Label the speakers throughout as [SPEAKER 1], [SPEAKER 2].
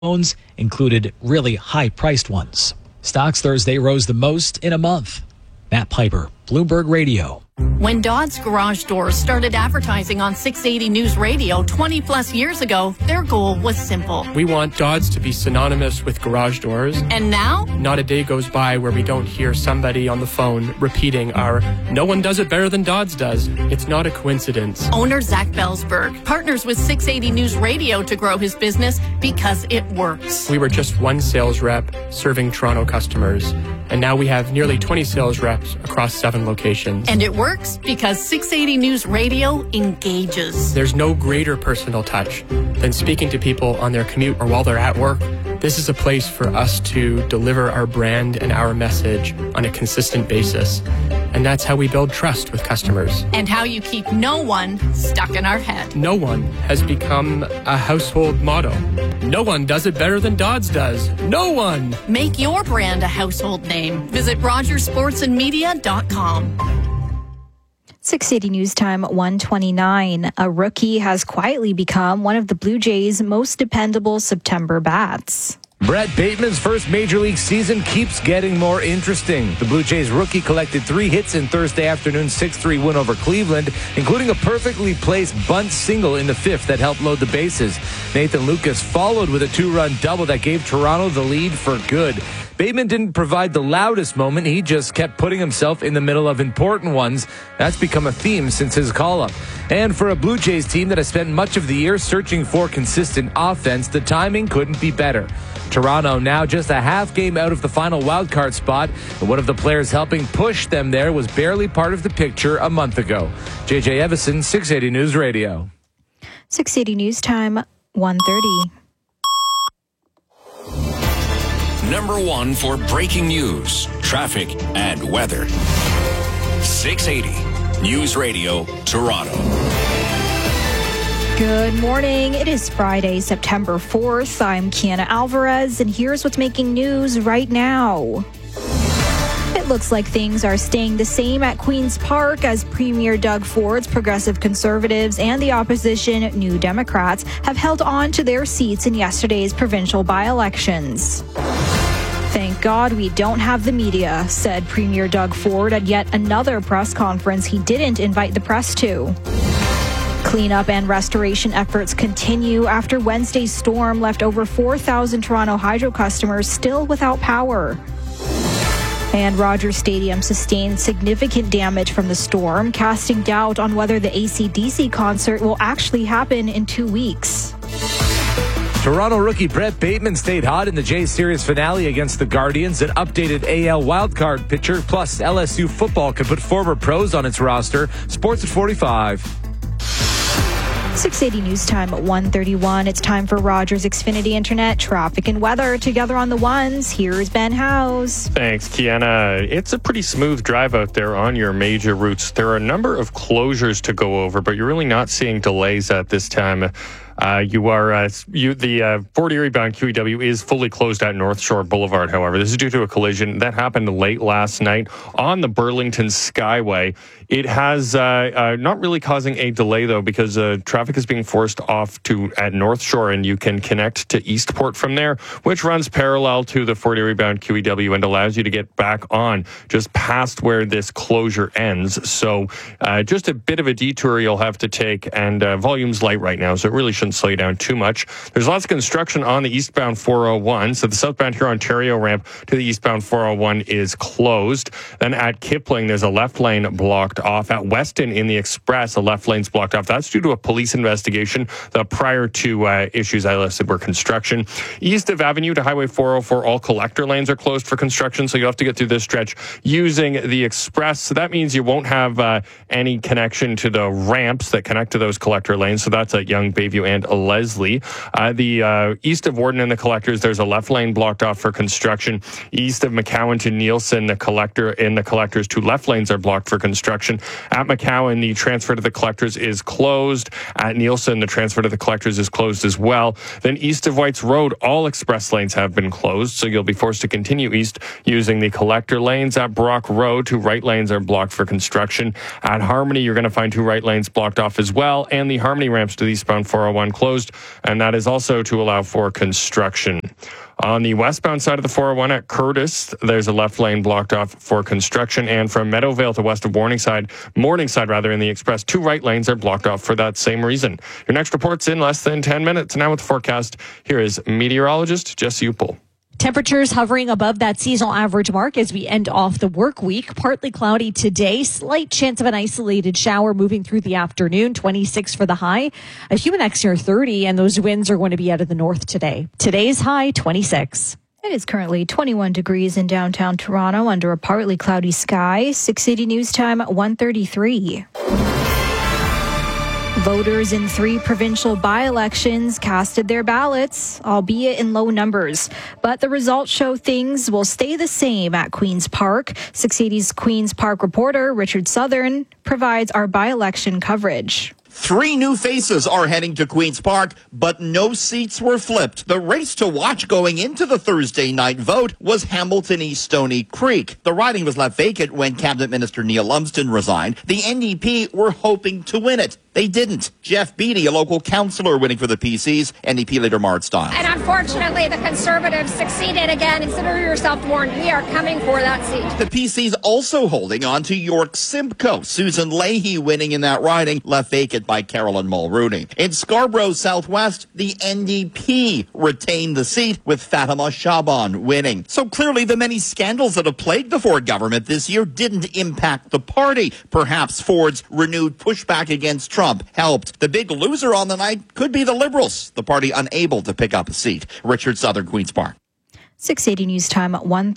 [SPEAKER 1] Phones included really high-priced ones. Stocks Thursday rose the most in a month. Matt Piper, Bloomberg Radio.
[SPEAKER 2] When Dodd's Garage Doors started advertising on 680 News Radio 20 plus years ago, their goal was simple.
[SPEAKER 3] We want Dodd's to be synonymous with garage doors.
[SPEAKER 2] And now?
[SPEAKER 3] Not a day goes by where we don't hear somebody on the phone repeating our "no one does it better than Dodd's does." It's not a coincidence.
[SPEAKER 2] Owner Zach Belsberg partners with 680 News Radio to grow his business because it works.
[SPEAKER 3] We were just one sales rep serving Toronto customers, and now we have nearly 20 sales reps across 7 locations.
[SPEAKER 2] And it works because 680 News Radio engages.
[SPEAKER 3] There's no greater personal touch than speaking to people on their commute or while they're at work. This is a place for us to deliver our brand and our message on a consistent basis. And that's how we build trust with customers.
[SPEAKER 2] And how you keep no one stuck in our head.
[SPEAKER 3] No one has become a household motto. No one does it better than Dodd's does. No one!
[SPEAKER 2] Make your brand a household name. Visit RogersSportsandMedia.com.
[SPEAKER 4] 680 News Time 1:29. A rookie has quietly become one of the Blue Jays' most dependable September bats.
[SPEAKER 5] Brett Bateman's first Major League season keeps getting more interesting. The Blue Jays rookie collected 3 hits in Thursday afternoon's 6-3 win over Cleveland, including a perfectly placed bunt single in the 5th that helped load the bases. Nathan Lucas followed with a 2-run double that gave Toronto the lead for good. Bateman didn't provide the loudest moment. He just kept putting himself in the middle of important ones. That's become a theme since his call-up. And for a Blue Jays team that has spent much of the year searching for consistent offense, the timing couldn't be better. Toronto now just a half game out of the final wildcard spot, and one of the players helping push them there was barely part of the picture a month ago. JJ Evison, 680 News Radio.
[SPEAKER 4] 680 News Time 1:30.
[SPEAKER 6] Number 1 for breaking news, traffic, and weather. 680 News Radio, Toronto.
[SPEAKER 4] Good morning. It is Friday, September 4th. I'm Kiana Alvarez, and here's what's making news right now. It looks like things are staying the same at Queen's Park as Premier Doug Ford's Progressive Conservatives and the opposition New Democrats have held on to their seats in yesterday's provincial by-elections. Thank God we don't have the media, said Premier Doug Ford at yet another press conference he didn't invite the press to. Cleanup and restoration efforts continue after Wednesday's storm left over 4,000 Toronto Hydro customers still without power. And Rogers Stadium sustained significant damage from the storm, casting doubt on whether the AC/DC concert will actually happen in 2 weeks.
[SPEAKER 5] Toronto rookie Brett Bateman stayed hot in the Jays series finale against the Guardians. An updated AL wildcard pitcher, plus LSU football could put former pros on its roster. Sports at 45.
[SPEAKER 4] 680 News Time at 1:31. It's time for Rogers Xfinity Internet traffic and weather together on the ones. Here's Ben House.
[SPEAKER 7] Thanks, Kiana. It's a pretty smooth drive out there on your major routes. There are a number of closures to go over, but you're really not seeing delays at this time. The Fort Erie bound QEW is fully closed at North Shore Boulevard, however. This is due to a collision that happened late last night on the Burlington Skyway. It has not really causing a delay, though, because traffic is being forced off at North Shore, and you can connect to Eastport from there, which runs parallel to the Fort Erie bound QEW and allows you to get back on just past where this closure ends. So just a bit of a detour you'll have to take, and volume's light right now, so it really shouldn't slow you down too much. There's lots of construction on the eastbound 401, so the southbound Huron-Ontario ramp to the eastbound 401 is closed. Then at Kipling, there's a left lane blocked off. At Weston in the Express, a left lane's blocked off. That's due to a police investigation. The prior two issues I listed were construction. East of Avenue to Highway 404, all collector lanes are closed for construction, so you'll have to get through this stretch using the Express. So that means you won't have any connection to the ramps that connect to those collector lanes. So that's at Yonge, Bayview, and Leslie. The east of Warden and the collectors, there's a left lane blocked off for construction. East of McCowan to Nielsen, the collectors, 2 left lanes are blocked for construction. At McCowan, the transfer to the collectors is closed. At Nielsen, the transfer to the collectors is closed as well. Then east of Whites Road, all express lanes have been closed, so you'll be forced to continue east using the collector lanes. At Brock Road, 2 right lanes are blocked for construction. At Harmony, you're going to find 2 right lanes blocked off as well, and the Harmony ramps to the eastbound 401 401 closed, and that is also to allow for construction. On the westbound side of the 401 at Curtis, there's a left lane blocked off for construction. And from Meadowvale to west of Morningside in the express, 2 right lanes are blocked off for that same reason. Your next report's in less than 10 minutes. Now with the forecast, here is meteorologist Jesse Upel.
[SPEAKER 8] Temperatures hovering above that seasonal average mark as we end off the work week. Partly cloudy today. Slight chance of an isolated shower moving through the afternoon. 26 for the high. A humid X near 30, and those winds are going to be out of the north today. Today's high, 26.
[SPEAKER 4] It is currently 21 degrees in downtown Toronto under a partly cloudy sky. 680 News Time, 1:33. Voters in 3 provincial by-elections casted their ballots, albeit in low numbers. But the results show things will stay the same at Queen's Park. 680's Queen's Park reporter Richard Southern provides our by-election coverage.
[SPEAKER 9] 3 new faces are heading to Queen's Park, but no seats were flipped. The race to watch going into the Thursday night vote was Hamilton East Stony Creek. The riding was left vacant when Cabinet Minister Neil Lumsden resigned. The NDP were hoping to win it. They didn't. Jeff Beattie, a local councillor winning for the PCs, NDP leader Mart Stiles.
[SPEAKER 10] And unfortunately, the Conservatives succeeded again. Consider yourself warned. We are coming for that seat.
[SPEAKER 9] The PCs also holding on to York Simcoe. Susan Leahy winning in that riding, left vacant by Carolyn Mulrooney. In Scarborough Southwest, the NDP retained the seat with Fatima Shaban winning. So clearly the many scandals that have plagued the Ford government this year didn't impact the party. Perhaps Ford's renewed pushback against Trump helped. The big loser on the night could be the Liberals, the party unable to pick up a seat. Richard Southern, Queen's Park.
[SPEAKER 4] 680 News Time,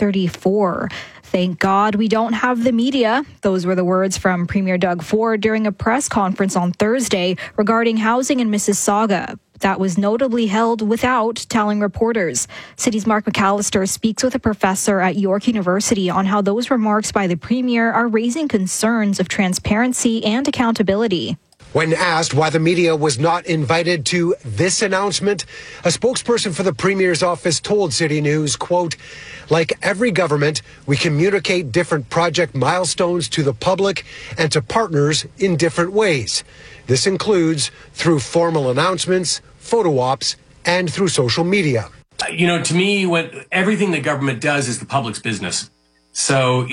[SPEAKER 4] 1:34. Thank God we don't have the media. Those were the words from Premier Doug Ford during a press conference on Thursday regarding housing in Mississauga. That was notably held without telling reporters. City's Mark McAllister speaks with a professor at York University on how those remarks by the Premier are raising concerns of transparency and accountability.
[SPEAKER 11] When asked why the media was not invited to this announcement, a spokesperson for the Premier's office told City News, quote, "Like every government, we communicate different project milestones to the public and to partners in different ways. This includes through formal announcements, photo ops, and through social media."
[SPEAKER 12] To me, everything the government does is the public's business. So,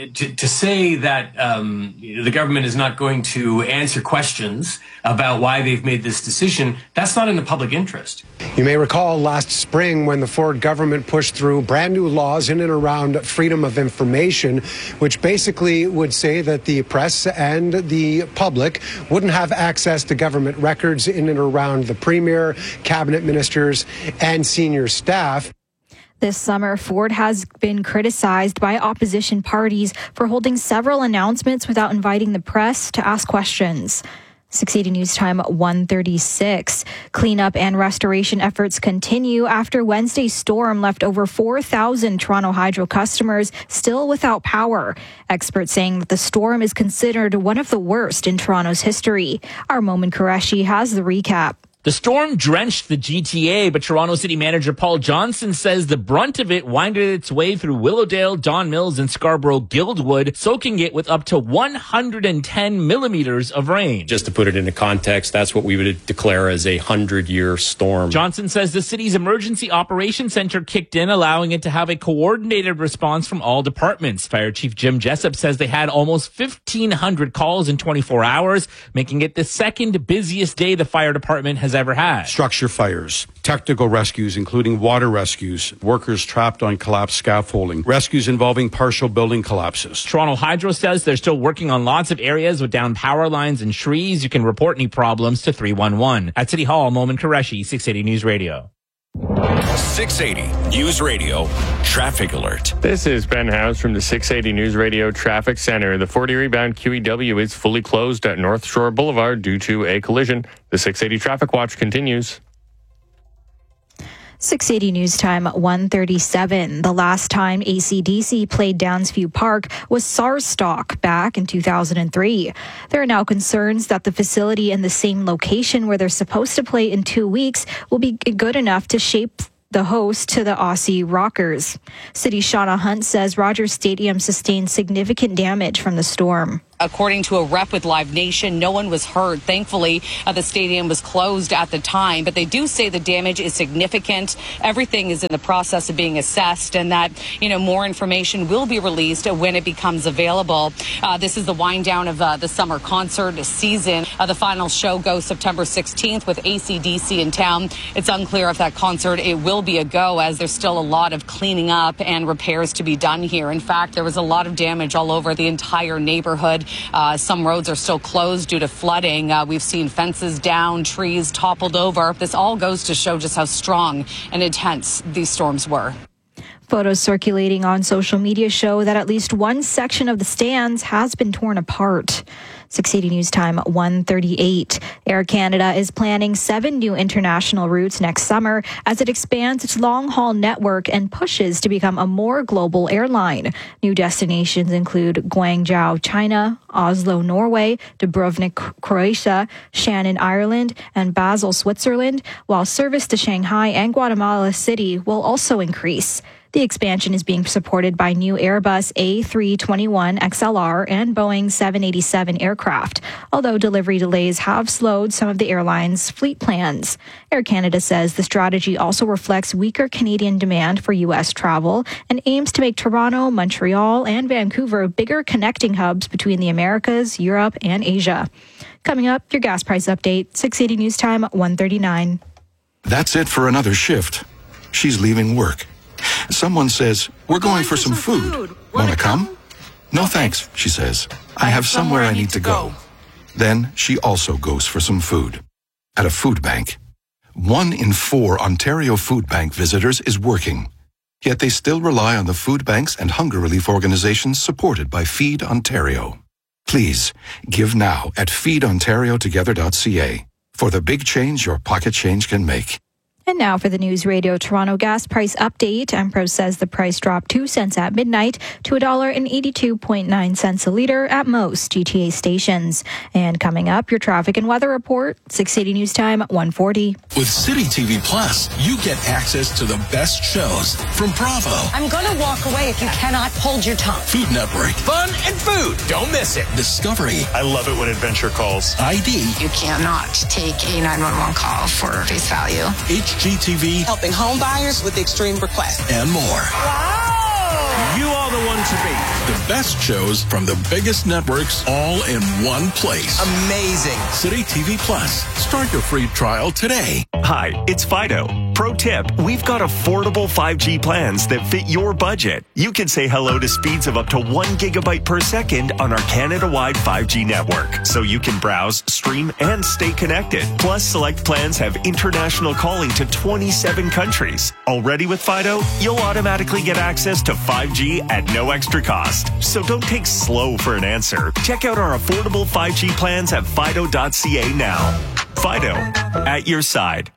[SPEAKER 12] to say that the government is not going to answer questions about why they've made this decision, that's not in the public interest.
[SPEAKER 11] You may recall last spring when the Ford government pushed through brand new laws in and around freedom of information, which basically would say that the press and the public wouldn't have access to government records in and around the Premier, cabinet ministers, and senior staff.
[SPEAKER 4] This summer, Ford has been criticized by opposition parties for holding several announcements without inviting the press to ask questions. 680 News Time, 1:36. Cleanup and restoration efforts continue after Wednesday's storm left over 4,000 Toronto Hydro customers still without power. Experts saying that the storm is considered one of the worst in Toronto's history. Our Momin Qureshi has the recap.
[SPEAKER 13] The storm drenched the GTA, but Toronto City Manager Paul Johnson says the brunt of it winded its way through Willowdale, Don Mills, and Scarborough Guildwood, soaking it with up to 110 millimeters of rain.
[SPEAKER 14] Just to put it into context, that's what we would declare as a 100-year storm.
[SPEAKER 13] Johnson says the city's emergency operations center kicked in, allowing it to have a coordinated response from all departments. Fire Chief Jim Jessup says they had almost 1,500 calls in 24 hours, making it the second busiest day the fire department has ever had.
[SPEAKER 15] Structure fires, technical rescues, including water rescues, workers trapped on collapsed scaffolding, rescues involving partial building collapses.
[SPEAKER 13] Toronto Hydro says they're still working on lots of areas with downed power lines and trees. You can report any problems to 311. At City Hall, Momin Qureshi, 680 News Radio.
[SPEAKER 6] 680 News Radio Traffic Alert.
[SPEAKER 7] This is Ben House from the 680 News Radio Traffic Center. The 40 rebound QEW is fully closed at North Shore Boulevard due to a collision. The 680 Traffic Watch continues.
[SPEAKER 4] 680 News Time, 1:37. The last time AC/DC played Downsview Park was SARS-stock back in 2003. There are now concerns that the facility in the same location where they're supposed to play in 2 weeks will be good enough to shape the host to the Aussie Rockers. City Shauna Hunt says Rogers Stadium sustained significant damage from the storm.
[SPEAKER 16] According to a rep with Live Nation, no one was hurt. Thankfully, the stadium was closed at the time, but they do say the damage is significant. Everything is in the process of being assessed, and that, more information will be released when it becomes available. This is the wind down of the summer concert season. The final show goes September 16th with AC/DC in town. It's unclear if that concert it will be a go, as there's still a lot of cleaning up and repairs to be done here. In fact, there was a lot of damage all over the entire neighborhood. Some roads are still closed due to flooding. We've seen fences down, trees toppled over. This all goes to show just how strong and intense these storms were.
[SPEAKER 4] Photos circulating on social media show that at least one section of the stands has been torn apart. 680 News Time 1:38. Air Canada is planning 7 new international routes next summer as it expands its long-haul network and pushes to become a more global airline. New destinations include Guangzhou, China, Oslo, Norway, Dubrovnik, Croatia, Shannon, Ireland, and Basel, Switzerland, while service to Shanghai and Guatemala City will also increase. The expansion is being supported by new Airbus A321XLR and Boeing 787 aircraft, although delivery delays have slowed some of the airline's fleet plans. Air Canada says the strategy also reflects weaker Canadian demand for U.S. travel and aims to make Toronto, Montreal, and Vancouver bigger connecting hubs between the Americas, Europe, and Asia. Coming up, your gas price update, 680 News Time 1:39.
[SPEAKER 17] That's it for another shift. She's leaving work. Someone says, "We're going for some food. Want to come?" "No thanks," she says. "I have somewhere I need to go." Then she also goes for some food. At a food bank. 1 in 4 Ontario Food Bank visitors is working. Yet they still rely on the food banks and hunger relief organizations supported by Feed Ontario. Please, give now at feedontariotogether.ca for the big change your pocket change can make.
[SPEAKER 4] And now for the News Radio Toronto gas price update. Empro says the price dropped 2 cents at midnight to $1.82.9 a liter at most GTA stations. And coming up, your traffic and weather report, 680 News Time 1:40.
[SPEAKER 18] With City TV Plus, you get access to the best shows from Bravo.
[SPEAKER 19] I'm going to walk away if you cannot hold your tongue.
[SPEAKER 18] Food Network.
[SPEAKER 20] Fun and food. Don't miss it.
[SPEAKER 18] Discovery.
[SPEAKER 20] I love it when Adventure calls.
[SPEAKER 18] ID.
[SPEAKER 21] You cannot take a 911 call for face value.
[SPEAKER 18] HGTV.
[SPEAKER 19] Helping home buyers with extreme requests.
[SPEAKER 18] And more.
[SPEAKER 19] Wow!
[SPEAKER 20] You are the one to beat.
[SPEAKER 18] The best shows from the biggest networks all in one place.
[SPEAKER 20] Amazing.
[SPEAKER 18] City TV Plus. Start your free trial today.
[SPEAKER 22] Hi, it's Fido. Pro tip, we've got affordable 5G plans that fit your budget. You can say hello to speeds of up to 1 gigabyte per second on our Canada-wide 5G network, so you can browse, stream, and stay connected. Plus, select plans have international calling to 27 countries. Already with Fido, you'll automatically get access to 5G at no extra cost. So don't take slow for an answer. Check out our affordable 5G plans at fido.ca now. Fido, at your side.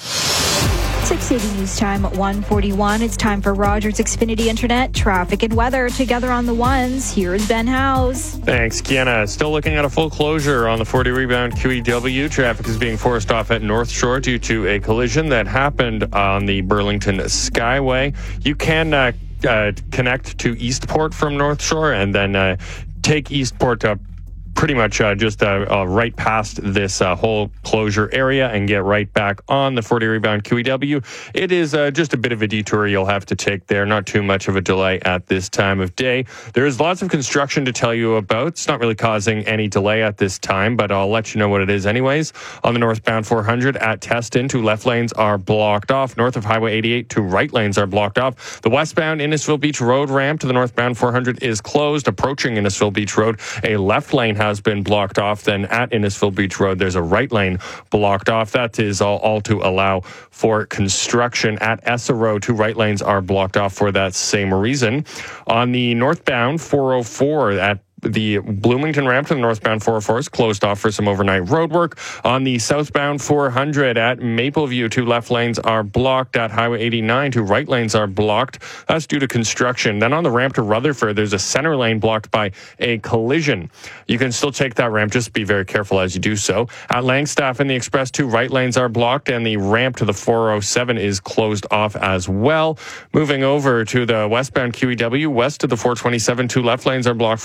[SPEAKER 4] 680 News Time 1:41. It's time for Rogers Xfinity Internet traffic and weather together on the ones. Here's Ben Howes.
[SPEAKER 7] Thanks, Kiana. Still looking at a full closure on the 40 rebound QEW. Traffic is being forced off at North Shore due to a collision that happened on the Burlington Skyway. You can connect to Eastport from North Shore and then take Eastport up pretty much just right past this whole closure area and get right back on the 40 rebound QEW. It is just a bit of a detour you'll have to take there. Not too much of a delay at this time of day. There is lots of construction to tell you about. It's not really causing any delay at this time, but I'll let you know what it is anyways. On the northbound 400 at Teston, 2 left lanes are blocked off. North of Highway 88, 2 right lanes are blocked off. The westbound Innisfil Beach Road ramp to the northbound 400 is closed. Approaching Innisfil Beach Road, a left lane has been blocked off. Then at Innisfil Beach Road, there's a right lane blocked off. That is all to allow for construction. At Essa Road, 2 right lanes are blocked off for that same reason. On the northbound 404 at the Bloomington ramp to the northbound 404 is closed off for some overnight road work. On the southbound 400 at Mapleview, 2 left lanes are blocked. At Highway 89, 2 right lanes are blocked. That's due to construction. Then on the ramp to Rutherford, there's a center lane blocked by a collision. You can still take that ramp, just be very careful as you do so. At Langstaff and the Express, 2 right lanes are blocked, and the ramp to the 407 is closed off as well. Moving over to the westbound QEW, west of the 427, 2 left lanes are blocked for construction.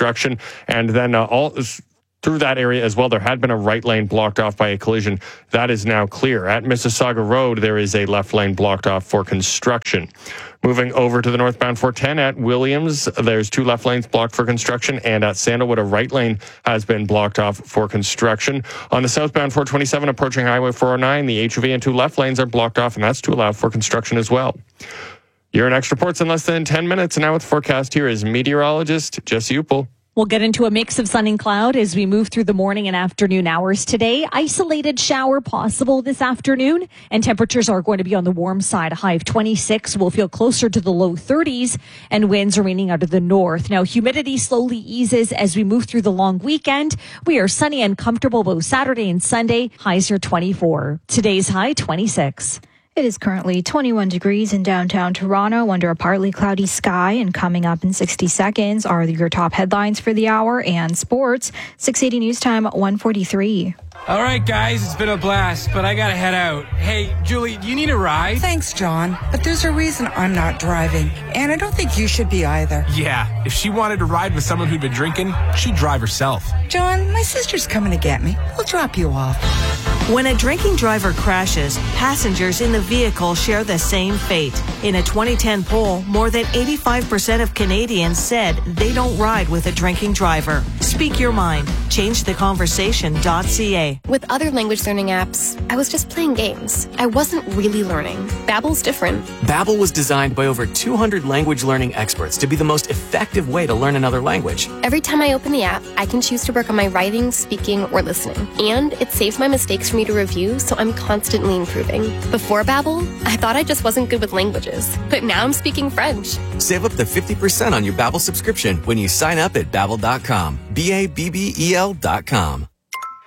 [SPEAKER 7] construction. And then all through that area as well, there had been a right lane blocked off by a collision. That is now clear. At Mississauga Road, there is a left lane blocked off for construction. Moving over to the northbound 410 at Williams, there's 2 left lanes blocked for construction, and at Sandalwood, a right lane has been blocked off for construction. On the southbound 427 approaching Highway 409, the HOV and 2 left lanes are blocked off, and that's to allow for construction as well. Your next report's in less than 10 minutes, and now with the forecast, here is meteorologist Jesse Upel.
[SPEAKER 8] We'll get into a mix of sun and cloud as we move through the morning and afternoon hours today. Isolated shower possible this afternoon, and temperatures are going to be on the warm side. A high of 26 will feel closer to the low 30s, and winds remaining out of the north. Now, humidity slowly eases as we move through the long weekend. We are sunny and comfortable both Saturday and Sunday. Highs are 24. Today's high, 26.
[SPEAKER 4] It is currently 21 degrees in downtown Toronto under a partly cloudy sky, and coming up in 60 seconds are your top headlines for the hour and sports. 680 News Time, 1:43.
[SPEAKER 1] All right, guys, it's been a blast, but I gotta head out. Hey, Julie, do you need a ride?
[SPEAKER 3] Thanks, John, but there's a reason I'm not driving, and I don't think you should be either.
[SPEAKER 1] Yeah, if she wanted to ride with someone who'd been drinking, she'd drive herself.
[SPEAKER 3] John, my sister's coming to get me. We'll drop you off.
[SPEAKER 23] When a drinking driver crashes, passengers in the vehicle share the same fate. In a 2010 poll, more than 85% of Canadians said they don't ride with a drinking driver. Speak your mind. ChangeTheConversation.ca.
[SPEAKER 24] With other language learning apps, I was just playing games. I wasn't really learning. Babbel's different.
[SPEAKER 25] Babbel was designed by over 200 language learning experts to be the most effective way to learn another language.
[SPEAKER 24] Every time I open the app, I can choose to work on my writing, speaking, or listening. And it saves my mistakes for me to review, so I'm constantly improving. Before Babbel, I thought I just wasn't good with languages. But now I'm speaking French.
[SPEAKER 25] Save up to 50% on your Babbel subscription when you sign up at Babbel.com. BABBEL.com.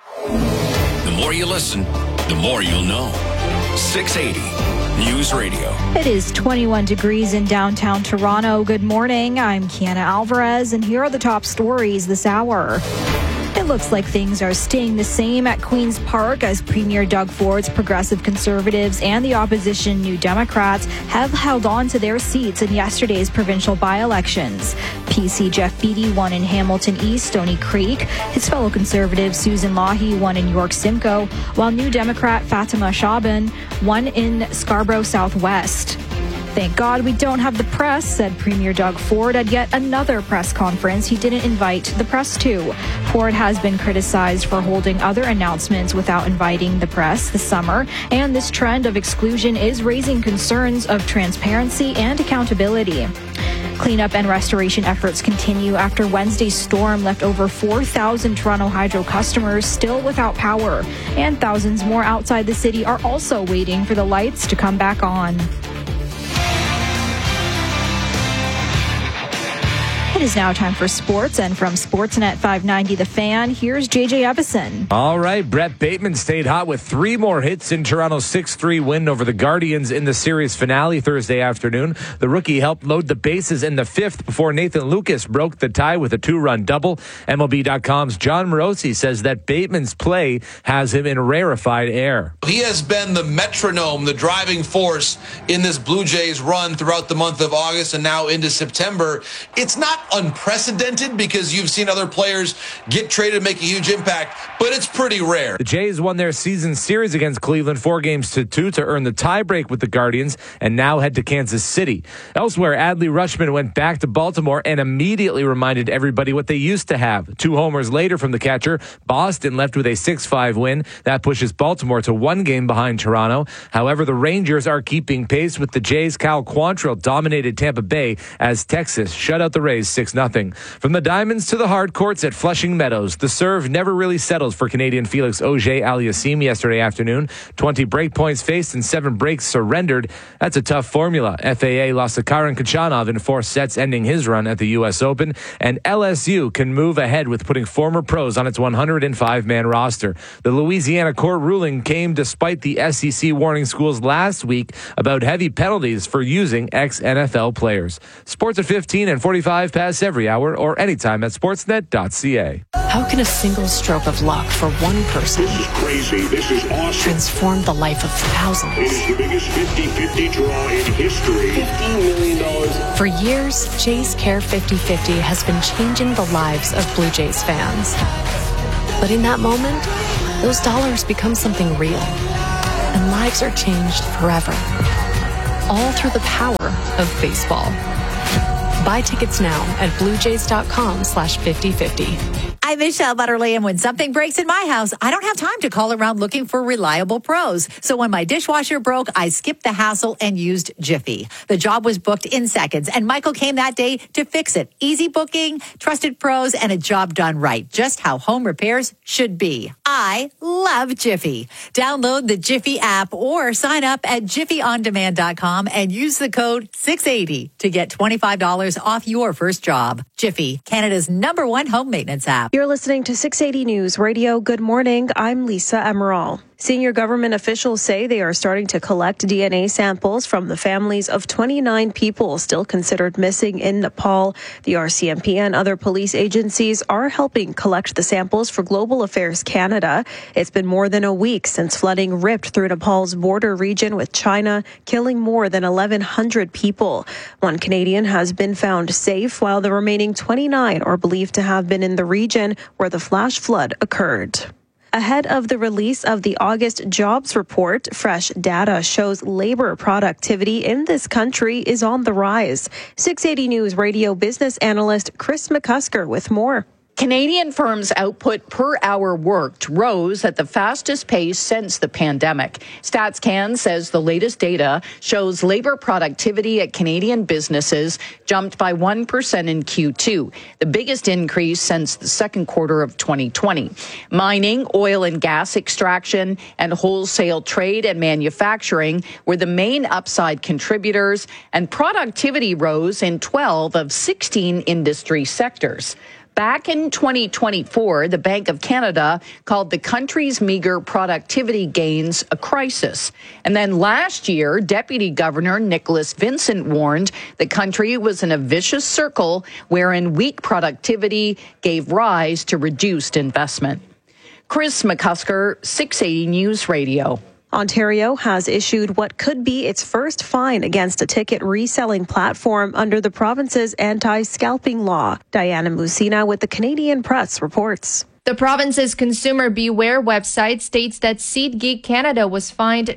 [SPEAKER 6] The more you listen, the more you'll know. 680 News Radio.
[SPEAKER 4] It is 21 degrees in downtown Toronto. Good morning. I'm Kiana Alvarez, and here are the top stories this hour. It looks like things are staying the same at Queen's Park as Premier Doug Ford's Progressive Conservatives and the opposition New Democrats have held on to their seats in yesterday's provincial by-elections. PC Jeff Beattie won in Hamilton East, Stony Creek. His fellow Conservative Susan Lahi won in York Simcoe, while New Democrat Fatima Shaban won in Scarborough Southwest. Thank God we don't have the press, said Premier Doug Ford at yet another press conference he didn't invite the press to. Ford has been criticized for holding other announcements without inviting the press this summer, and this trend of exclusion is raising concerns of transparency and accountability. Cleanup and restoration efforts continue after Wednesday's storm left over 4,000 Toronto Hydro customers still without power, and thousands more outside the city are also waiting for the lights to come back on. It is now time for sports, and from Sportsnet 590 The Fan, here's JJ Evison.
[SPEAKER 5] All right, Brett Bateman stayed hot with 3 more hits in Toronto's 6-3 win over the Guardians in the series finale Thursday afternoon. The rookie helped load the bases in the 5th before Nathan Lucas broke the tie with a 2-run double. MLB.com's John Morosi says that Bateman's play has him in rarefied air.
[SPEAKER 26] He has been the metronome, the driving force in this Blue Jays run throughout the month of August and now into September. It's not unprecedented because you've seen other players get traded and make a huge impact, but it's pretty rare.
[SPEAKER 5] The Jays won their season series against Cleveland 4-2 to earn the tiebreak with the Guardians and now head to Kansas City. Elsewhere, Adley Rutschman went back to Baltimore and immediately reminded everybody what they used to have. 2 homers later from the catcher, Boston left with a 6-5 win. That pushes Baltimore to 1 game behind Toronto. However, the Rangers are keeping pace with the Jays. Cal Quantrill dominated Tampa Bay as Texas shut out the Rays 6-0. From the diamonds to the hard courts at Flushing Meadows, the serve never really settled for Canadian Felix Auger-Aliassime yesterday afternoon. 20 break points faced and 7 breaks surrendered. That's a tough formula. FAA lost to Karen Khachanov in 4 sets, ending his run at the U.S. Open. And LSU can move ahead with putting former pros on its 105-man roster. The Louisiana court ruling came despite the SEC warning schools last week about heavy penalties for using ex-NFL players. Sports at 15 and 45 past podcasts every hour or anytime at sportsnet.ca.
[SPEAKER 2] How can a single stroke of luck for one person
[SPEAKER 9] This is awesome.
[SPEAKER 2] transform the life of thousands?
[SPEAKER 9] It is the biggest 50-50 draw in history. $50 million.
[SPEAKER 2] For years, Jays Care 50/50 has been changing the lives of Blue Jays fans. But in that moment, those dollars become something real. And lives are changed forever. All through the power of baseball. Buy tickets now at bluejays.com/5050.
[SPEAKER 10] I'm Michelle Butterly, and when something breaks in my house, I don't have time to call around looking for reliable pros. So when my dishwasher broke, I skipped the hassle and used Jiffy. The job was booked in seconds, and Michael came that day to fix it. Easy booking, trusted pros, and a job done right. Just how home repairs should be. I love Jiffy. Download the Jiffy app or sign up at jiffyondemand.com and use the code 680 to get $25 off your first job. Jiffy, Canada's #1 home maintenance app.
[SPEAKER 11] You're listening to 680 News Radio. Good morning. I'm Lisa Emerald. Senior government officials say they are starting to collect DNA samples from the families of 29 people still considered missing in Nepal. The RCMP and other police agencies are helping collect the samples for Global Affairs Canada. It's been more than a week since flooding ripped through Nepal's border region with China, killing more than 1,100 people. One Canadian has been found safe, while the remaining 29 are believed to have been in the region where the flash flood occurred. Ahead of the release of the August jobs report, fresh data shows labor productivity in this country is on the rise. 680 News Radio business analyst Chris McCusker with more.
[SPEAKER 12] Canadian firms' output per hour worked rose at the fastest pace since the pandemic. StatsCan says the latest data shows labor productivity at Canadian businesses jumped by 1% in Q2, the biggest increase since the second quarter of 2020. Mining, oil and gas extraction, and wholesale trade and manufacturing were the main upside contributors, and productivity rose in 12 of 16 industry sectors. Back in 2024, the Bank of Canada called the country's meager productivity gains a crisis. And then last year, Deputy Governor Nicholas Vincent warned the country was in a vicious circle wherein weak productivity gave rise to reduced investment. Chris McCusker, 680 News Radio.
[SPEAKER 11] Ontario has issued what could be its first fine against a ticket reselling platform under the province's anti-scalping law. Diana Musina with the Canadian Press reports.
[SPEAKER 14] The province's Consumer Beware website states that SeatGeek Canada was fined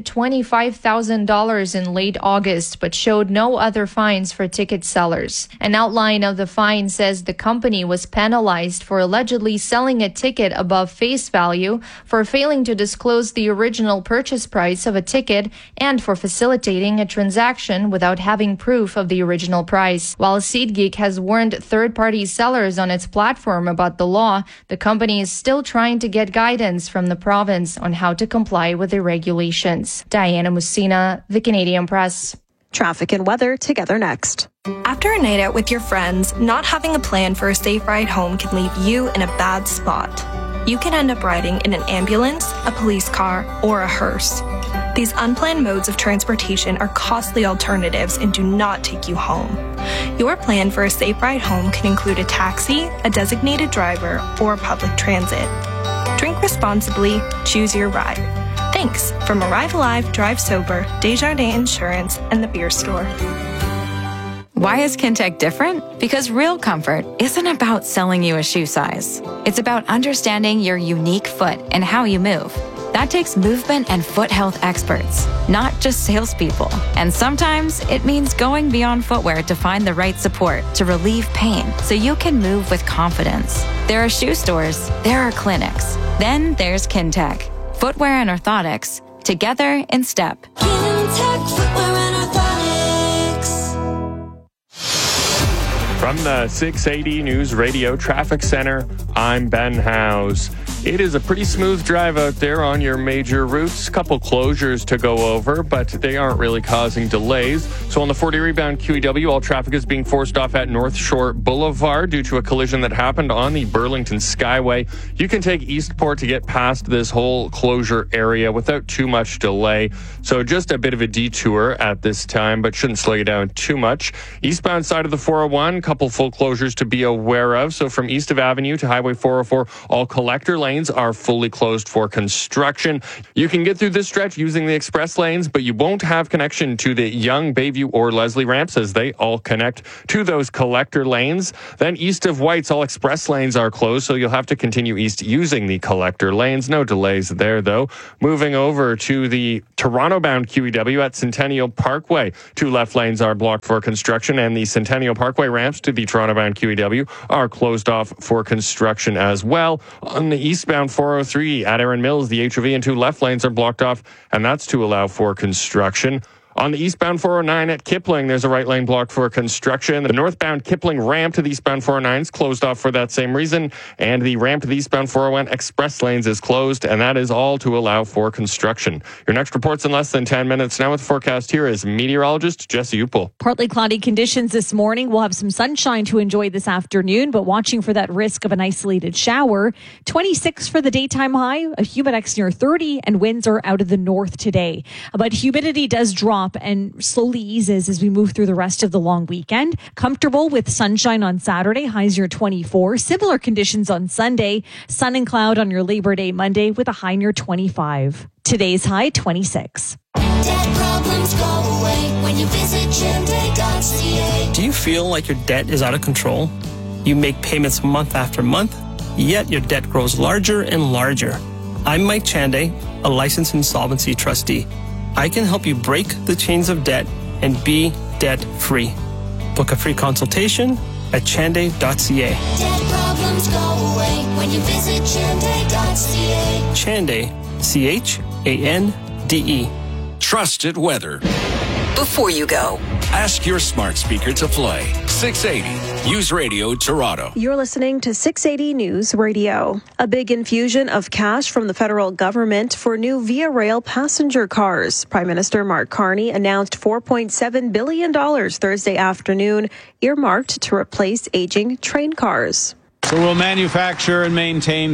[SPEAKER 14] $25,000 in late August, but showed no other fines for ticket sellers. An outline of the fine says the company was penalized for allegedly selling a ticket above face value, for failing to disclose the original purchase price of a ticket, and for facilitating a transaction without having proof of the original price. While SeatGeek has warned third-party sellers on its platform about the law, the company is still trying to get guidance from the province on how to comply with the regulations. Diana Musina, the Canadian Press.
[SPEAKER 11] Traffic and weather together next.
[SPEAKER 27] After a night out with your friends, not having a plan for a safe ride home can leave you in a bad spot. You can end up riding in an ambulance, a police car, or a hearse. These unplanned modes of transportation are costly alternatives and do not take you home. Your plan for a safe ride home can include a taxi, a designated driver, or public transit. Drink responsibly, choose your ride. Thanks from Arrive Alive, Drive Sober, Desjardins Insurance, and the Beer Store.
[SPEAKER 28] Why is Kintec different? Because real comfort isn't about selling you a shoe size. It's about understanding your unique foot and how you move. That takes movement and foot health experts, not just salespeople. And sometimes it means going beyond footwear to find the right support to relieve pain so you can move with confidence. There are shoe stores, there are clinics. Then there's Kintec. Footwear and orthotics, together in step.
[SPEAKER 29] Kintec Footwear and Orthotics.
[SPEAKER 7] From the 680 News Radio Traffic Center, I'm Ben Howes. It is a pretty smooth drive out there on your major routes. Couple closures to go over, but they aren't really causing delays. So on the 40 rebound QEW, all traffic is being forced off at North Shore Boulevard due to a collision that happened on the Burlington Skyway. You can take Eastport to get past this whole closure area without too much delay. So just a bit of a detour at this time, but shouldn't slow you down too much. Eastbound side of the 401, couple full closures to be aware of. So from east of Avenue to Highway 404, all collector lanes are fully closed for construction. You can get through this stretch using the express lanes, but you won't have connection to the Yonge, Bayview, or Leslie ramps as they all connect to those collector lanes. Then east of White's, all express lanes are closed, so you'll have to continue east using the collector lanes. No delays there, though. Moving over to the Toronto-bound QEW at Centennial Parkway. 2 left lanes are blocked for construction, and the Centennial Parkway ramps to the Toronto-bound QEW are closed off for construction as well. On the eastbound 403 at Erin Mills, the HOV and 2 left lanes are blocked off, and that's to allow for construction. On the eastbound 409 at Kipling, there's a right lane blocked for construction. The northbound Kipling ramp to the eastbound 409 is closed off for that same reason, and the ramp to the eastbound 401 express lanes is closed, and that is all to allow for construction. Your next report's in less than 10 minutes. Now with the forecast, here is meteorologist Jesse Upel.
[SPEAKER 8] Partly cloudy conditions this morning. We'll have some sunshine to enjoy this afternoon, but watching for that risk of an isolated shower. 26 for the daytime high, a humidex near 30, and winds are out of the north today. But humidity does drop and slowly eases as we move through the rest of the long weekend. Comfortable with sunshine on Saturday, highs near 24. Similar conditions on Sunday, sun and cloud on your Labor Day Monday with a high near 25. Today's high, 26.
[SPEAKER 29] Debt problems go away when you visit Chande.ca.
[SPEAKER 13] Do you feel like your debt is out of control? You make payments month after month, yet your debt grows larger and larger. I'm Mike Chande, a licensed insolvency trustee. I can help you break the chains of debt and be debt-free. Book a free consultation at chande.ca.
[SPEAKER 29] Debt problems go away when you visit Chande.ca.
[SPEAKER 13] Chande, C-H-A-N-D-E.
[SPEAKER 6] Trusted weather.
[SPEAKER 15] Before you go,
[SPEAKER 6] ask your smart speaker to play 680 News Radio Toronto.
[SPEAKER 11] You're listening to 680 News Radio. A big infusion of cash from the federal government for new Via Rail passenger cars. Prime Minister Mark Carney announced $4.7 billion Thursday afternoon, earmarked to replace aging train cars.
[SPEAKER 16] So we'll manufacture and maintain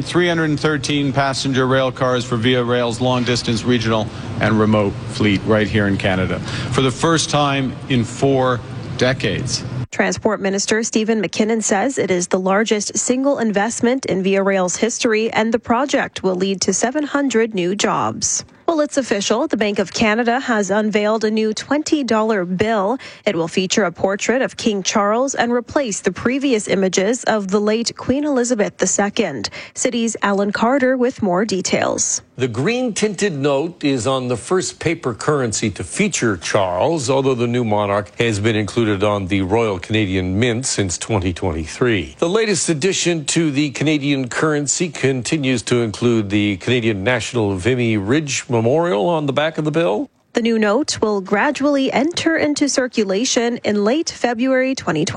[SPEAKER 16] 313 passenger rail cars for Via Rail's long-distance regional and remote fleet right here in Canada for the first time in 4 decades.
[SPEAKER 11] Transport Minister Stephen McKinnon says it is the largest single investment in Via Rail's history, and the project will lead to 700 new jobs. Well, it's official. The Bank of Canada has unveiled a new $20 bill. It will feature a portrait of King Charles and replace the previous images of the late Queen Elizabeth II. City's Alan Carter with more details.
[SPEAKER 17] The green-tinted note is on the first paper currency to feature Charles, although the new monarch has been included on the Royal Canadian Mint since 2023. The latest addition to the Canadian currency continues to include the Canadian National Vimy Ridge Memorial on the back of the bill.
[SPEAKER 11] The new note will gradually enter into circulation in late February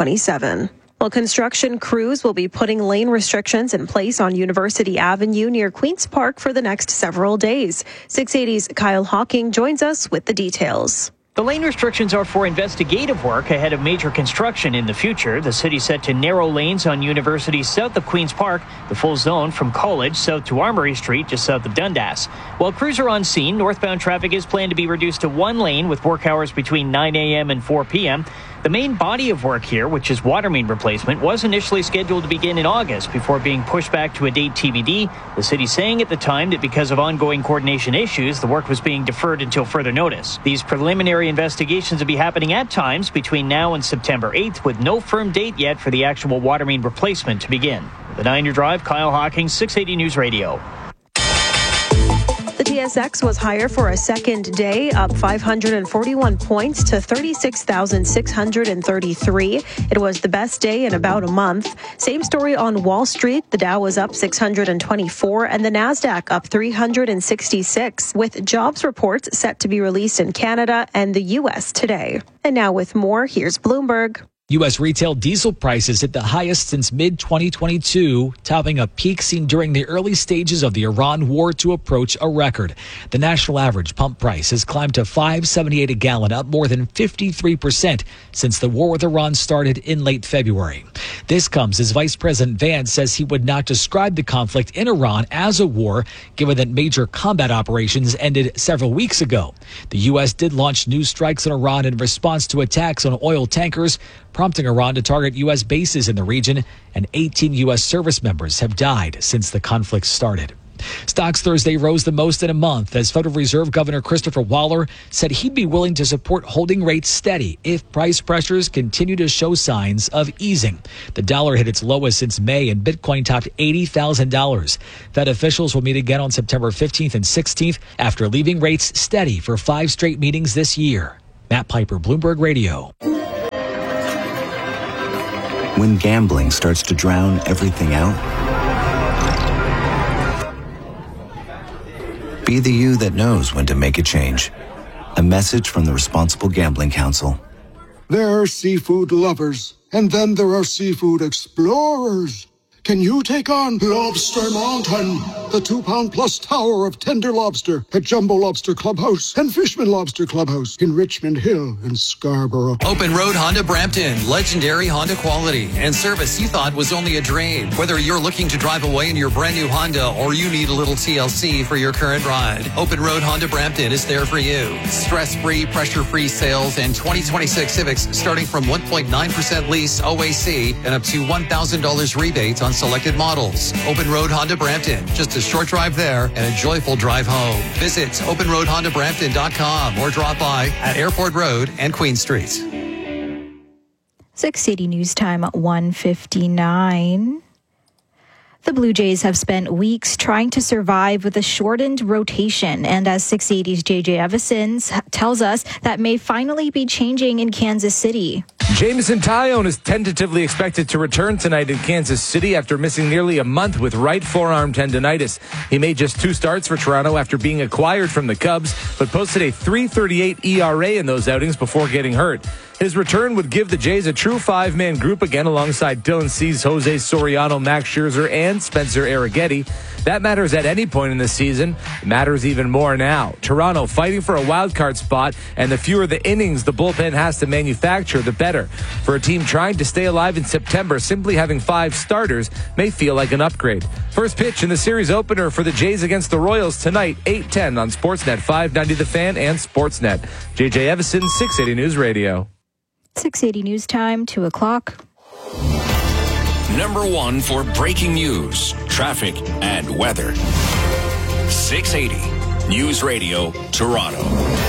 [SPEAKER 11] 2027. Well, construction crews will be putting lane restrictions in place on University Avenue near Queen's Park for the next several days. 680's Kyle Hawking joins us with the details.
[SPEAKER 18] The lane restrictions are for investigative work ahead of major construction in the future. The city set to narrow lanes on University south of Queen's Park, the full zone from College south to Armory Street just south of Dundas. While crews are on scene, northbound traffic is planned to be reduced to 1 lane with work hours between 9 a.m. and 4 p.m. The main body of work here, which is water main replacement, was initially scheduled to begin in August before being pushed back to a date TBD. The city saying at the time that because of ongoing coordination issues, the work was being deferred until further notice. These preliminary investigations will be happening at times between now and September 8th, with no firm date yet for the actual water main replacement to begin. The 9-year drive, Kyle Hawking, 680 News Radio.
[SPEAKER 11] The TSX was higher for a second day, up 541 points to 36,633. It was the best day in about a month. Same story on Wall Street. The Dow was up 624 and the Nasdaq up 366, with jobs reports set to be released in Canada and the U.S. today. And now with more, here's Bloomberg.
[SPEAKER 1] U.S. retail diesel prices hit the highest since mid-2022, topping a peak seen during the early stages of the Iran war to approach a record. The national average pump price has climbed to $5.78 a gallon, up more than 53% since the war with Iran started in late February. This comes as Vice President Vance says he would not describe the conflict in Iran as a war, given that major combat operations ended several weeks ago. The U.S. did launch new strikes on Iran in response to attacks on oil tankers, prompting Iran to target U.S. bases in the region, and 18 U.S. service members have died since the conflict started. Stocks Thursday rose the most in a month as Federal Reserve Governor Christopher Waller said he'd be willing to support holding rates steady if price pressures continue to show signs of easing. The dollar hit its lowest since May and Bitcoin topped $80,000. Fed officials will meet again on September 15th and 16th after leaving rates steady for 5 straight meetings this year. Matt Piper, Bloomberg Radio.
[SPEAKER 3] When gambling starts to drown everything out, be the you that knows when to make a change. A message from the Responsible Gambling Council.
[SPEAKER 19] There are seafood lovers, and then there are seafood explorers. Can you take on Lobster Mountain, the 2-pound-plus tower of tender lobster at Jumbo Lobster Clubhouse and Fishman Lobster Clubhouse in Richmond Hill and Scarborough?
[SPEAKER 20] Open Road Honda Brampton, legendary Honda quality and service you thought was only a dream. Whether you're looking to drive away in your brand new Honda or you need a little TLC for your current ride, Open Road Honda Brampton is there for you. Stress-free, pressure-free sales and 2026 Civics starting from 1.9% lease OAC and up to $1,000 rebate on selected models. Open Road Honda Brampton, just a short drive there and a joyful drive home. Visit openroadhondabrampton.com or drop by at Airport Road and Queen Street.
[SPEAKER 4] 680 News Time at 1:59. The Blue Jays have spent weeks trying to survive with a shortened rotation, and as 680's JJ Evans tells us, that may finally be changing in Kansas City.
[SPEAKER 5] Jameson Taillon is tentatively expected to return tonight in Kansas City after missing nearly a month with right forearm tendonitis. He made just 2 starts for Toronto after being acquired from the Cubs, but posted a .338 ERA in those outings before getting hurt. His return would give the Jays a true 5-man group again alongside Dylan Cease, Jose Soriano, Max Scherzer, and Spencer Arrighetti. That matters at any point in the season. It matters even more now. Toronto fighting for a wild card spot, and the fewer the innings the bullpen has to manufacture, the better. For a team trying to stay alive in September, simply having 5 starters may feel like an upgrade. First pitch in the series opener for the Jays against the Royals tonight, 8:10 on Sportsnet 590 The Fan and Sportsnet. JJ Evison, 680 News Radio.
[SPEAKER 4] 680 News Time, 2 o'clock.
[SPEAKER 6] Number 1 for breaking news, traffic, and weather. 680 News Radio, Toronto.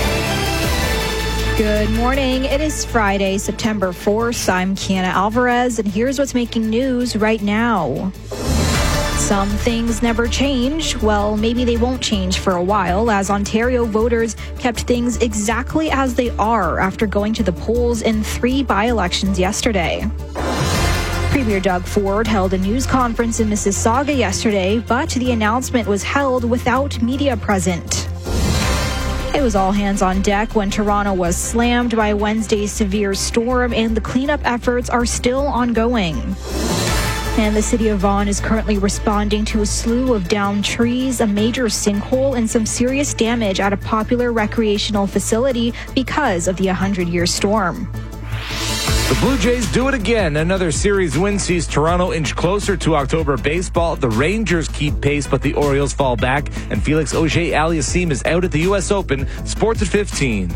[SPEAKER 4] Good morning. It is Friday, September 4th. I'm Kiana Alvarez, and here's what's making news right now. Some things never change. Well, maybe they won't change for a while, as Ontario voters kept things exactly as they are after going to the polls in 3 by-elections yesterday. Premier Doug Ford held a news conference in Mississauga yesterday, but the announcement was held without media present. It was all hands on deck when Toronto was slammed by Wednesday's severe storm, and the cleanup efforts are still ongoing. And the city of Vaughan is currently responding to a slew of downed trees, a major sinkhole, and some serious damage at a popular recreational facility because of the 100-year storm.
[SPEAKER 5] The Blue Jays do it again. Another series win sees Toronto inch closer to October baseball. The Rangers keep pace, but the Orioles fall back. And Felix Auger-Aliassime is out at the U.S. Open. Sports at 15.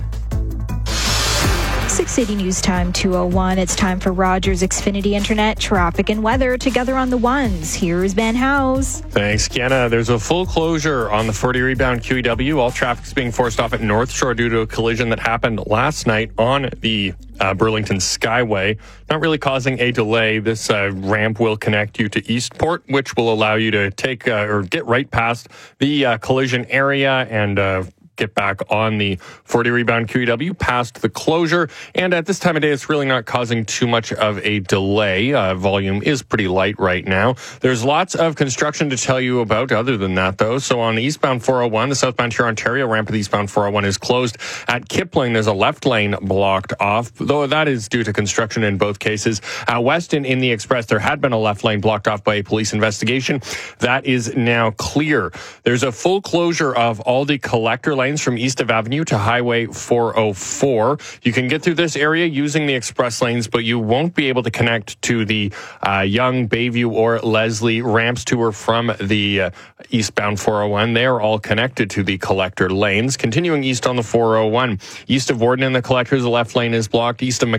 [SPEAKER 4] 680 News Time, 2:01. It's time for Rogers Xfinity Internet, traffic and weather together on the ones. Here's Ben House.
[SPEAKER 7] Thanks, Kiana. There's a full closure on the 40 rebound QEW. All traffic's being forced off at North Shore due to a collision that happened last night on the Burlington Skyway. Not really causing a delay. This ramp will connect you to Eastport, which will allow you to take or get right past the collision area and get back on the 40 rebound QEW past the closure. And at this time of day, it's really not causing too much of a delay. Volume is pretty light right now. There's lots of construction to tell you about other than that, though. So on eastbound 401, the southbound Huron-Ontario ramp of eastbound 401 is closed. At Kipling, there's a left lane blocked off, though that is due to construction in both cases. At Weston, in the Express, there had been a left lane blocked off by a police investigation. That is now clear. There's a full closure of all the collector lanes from east of Avenue to Highway 404. You can get through this area using the express lanes, but you won't be able to connect to the Young, Bayview, or Leslie ramps to or from the eastbound 401. They are all connected to the collector lanes. Continuing east on the 401, east of Warden and the collectors, the left lane is blocked. East of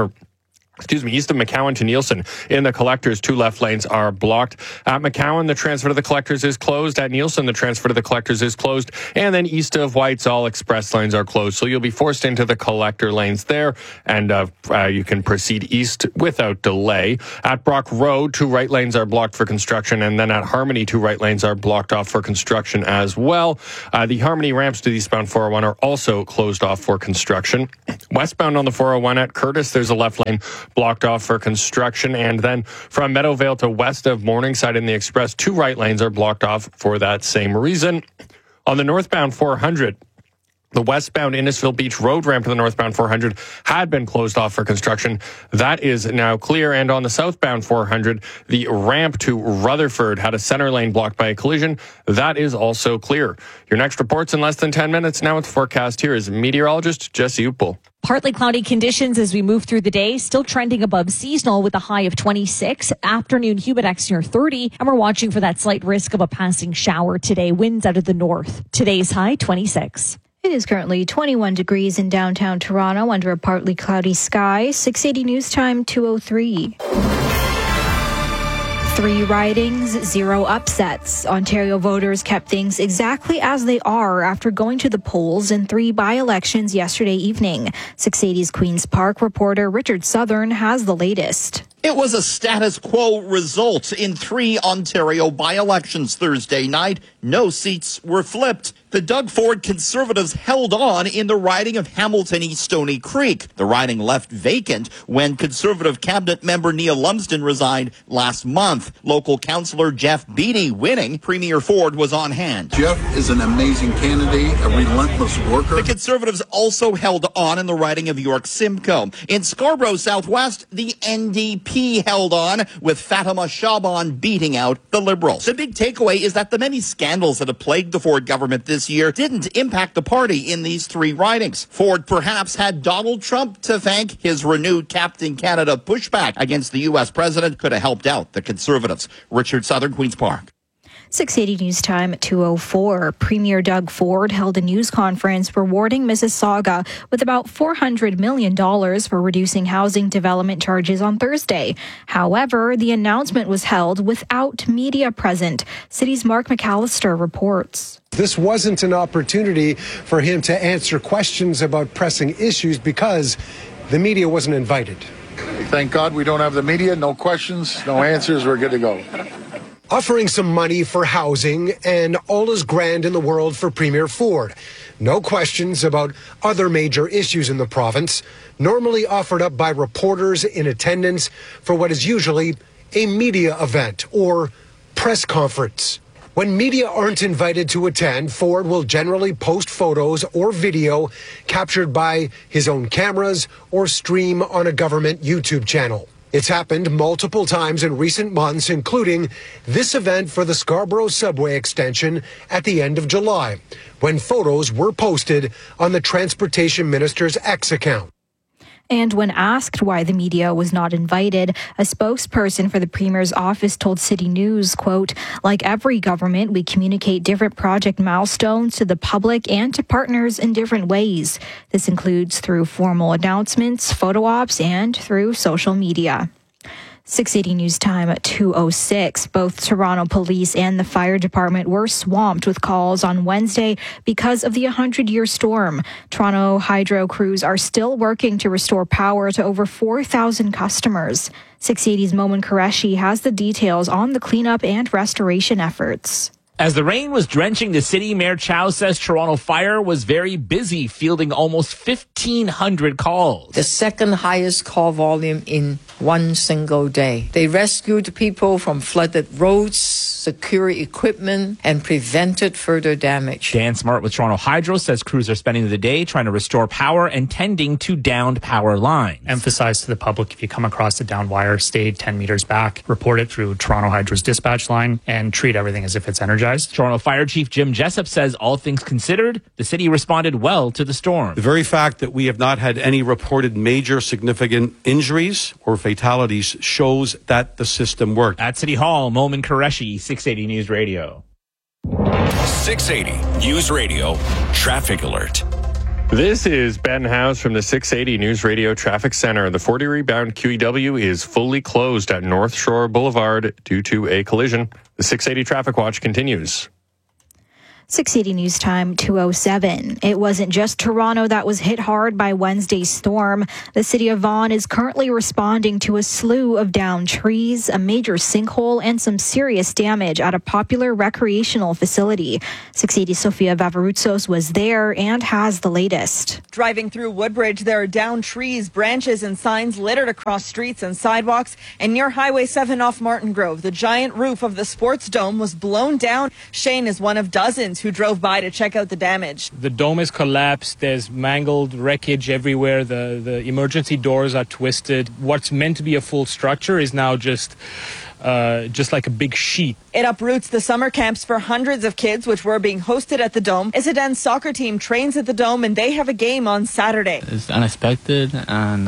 [SPEAKER 7] McCowan to Nielsen in the collectors, 2 left lanes are blocked. At McCowan, the transfer to the collectors is closed. At Nielsen, the transfer to the collectors is closed. And then east of White's, all express lanes are closed. So you'll be forced into the collector lanes there, and you can proceed east without delay. At Brock Road, 2 right lanes are blocked for construction. And then at Harmony, 2 right lanes are blocked off for construction as well. The Harmony ramps to the eastbound 401 are also closed off for construction. Westbound on the 401 at Curtis, there's a left lane blocked off for construction. And then from Meadowvale to west of Morningside in the Express, 2 right lanes are blocked off for that same reason. On the northbound 400, the westbound Innisfil Beach Road ramp to the northbound 400 had been closed off for construction. That is now clear. And on the southbound 400, the ramp to Rutherford had a center lane blocked by a collision. That is also clear. Your next report's in less than 10 minutes. Now with the forecast, here is meteorologist Jesse Uppel.
[SPEAKER 8] Partly cloudy conditions as we move through the day, still trending above seasonal with a high of 26. Afternoon humidex near 30, and we're watching for that slight risk of a passing shower today. Winds out of the north. Today's high 26.
[SPEAKER 4] It is currently 21 degrees in downtown Toronto under a partly cloudy sky. 680 News Time 2:03. 3 ridings, 0 upsets. Ontario voters kept things exactly as they are after going to the polls in 3 by-elections yesterday evening. 680's Queen's Park reporter Richard Southern has the latest.
[SPEAKER 2] It was a status quo result in 3 Ontario by-elections Thursday night. No seats were flipped. The Doug Ford Conservatives held on in the riding of Hamilton East Stony Creek. The riding left vacant when Conservative cabinet member Neil Lumsden resigned last month. Local councillor Jeff Beattie winning. Premier Ford was on hand.
[SPEAKER 9] Jeff is an amazing candidate, a relentless worker.
[SPEAKER 2] The Conservatives also held on in the riding of York Simcoe. In Scarborough Southwest, the NDP held on with Fatima Shaban beating out the Liberals. The big takeaway is that the many scandals that have plagued the Ford government this year didn't impact the party in these 3 ridings. Ford perhaps had Donald Trump to thank. His renewed Captain Canada pushback against the U.S. president could have helped out the Conservatives. Richard Southern, Queen's Park.
[SPEAKER 4] 680 News Time 2:04. Premier Doug Ford held a news conference rewarding Mississauga with about $400 million for reducing housing development charges on Thursday. However, the announcement was held without media present. City's Mark McAllister reports.
[SPEAKER 10] This wasn't an opportunity for him to answer questions about pressing issues because the media wasn't invited.
[SPEAKER 9] Thank God we don't have the media. No questions, no answers. We're good to go.
[SPEAKER 10] Offering some money for housing, and all is grand in the world for Premier Ford. No questions about other major issues in the province, normally offered up by reporters in attendance for what is usually a media event or press conference. When media aren't invited to attend, Ford will generally post photos or video captured by his own cameras or stream on a government YouTube channel. It's happened multiple times in recent months, including this event for the Scarborough subway extension at the end of July, when photos were posted on the Transportation Minister's X account.
[SPEAKER 4] And when asked why the media was not invited, a spokesperson for the Premier's office told City News, quote, "Like every government, we communicate different project milestones to the public and to partners in different ways. This includes through formal announcements, photo ops, and through social media." 680 News Time at 2:06. Both Toronto Police and the Fire Department were swamped with calls on Wednesday because of the 100-year storm. Toronto Hydro crews are still working to restore power to over 4,000 customers. 680's Momin Qureshi has the details on the cleanup and restoration efforts.
[SPEAKER 12] As the rain was drenching the city, Mayor Chow says Toronto Fire was very busy, fielding almost 1,500 calls.
[SPEAKER 14] The second highest call volume in one single day. They rescued people from flooded roads, secured equipment, and prevented further damage.
[SPEAKER 12] Dan Smart with Toronto Hydro says crews are spending the day trying to restore power and tending to downed power lines.
[SPEAKER 21] Emphasize to the public, if you come across a downed wire, stay 10 meters back, report it through Toronto Hydro's dispatch line, and treat everything as if it's energized.
[SPEAKER 12] Toronto Fire Chief Jim Jessup says all things considered, the city responded well to the storm.
[SPEAKER 22] The very fact that we have not had any reported major significant injuries or fatalities shows that the system worked.
[SPEAKER 12] At City Hall, Momin Qureshi, 680 News Radio.
[SPEAKER 6] 680 News Radio Traffic Alert.
[SPEAKER 7] This is Ben House from the 680 News Radio Traffic Center. The 40 bound QEW is fully closed at North Shore Boulevard due to a collision. The 680 Traffic Watch continues.
[SPEAKER 4] 680 News Time 2:07. It wasn't just Toronto that was hit hard by Wednesday's storm. The city of Vaughan is currently responding to a slew of downed trees, a major sinkhole, and some serious damage at a popular recreational facility. 680 Sofia Vavarutsos was there and has the latest.
[SPEAKER 23] Driving through Woodbridge, there are downed trees, branches, and signs littered across streets and sidewalks. And near Highway 7 off Martin Grove, the giant roof of the sports dome was blown down. Shane is one of dozens who drove by to check out the damage.
[SPEAKER 24] The dome is collapsed. There's mangled wreckage everywhere. The emergency doors are twisted. What's meant to be a full structure is now just like a big sheet.
[SPEAKER 23] It uproots the summer camps for hundreds of kids, which were being hosted at the Dome. Isidan's soccer team trains at the Dome, and they have a game on Saturday.
[SPEAKER 25] It's unexpected, and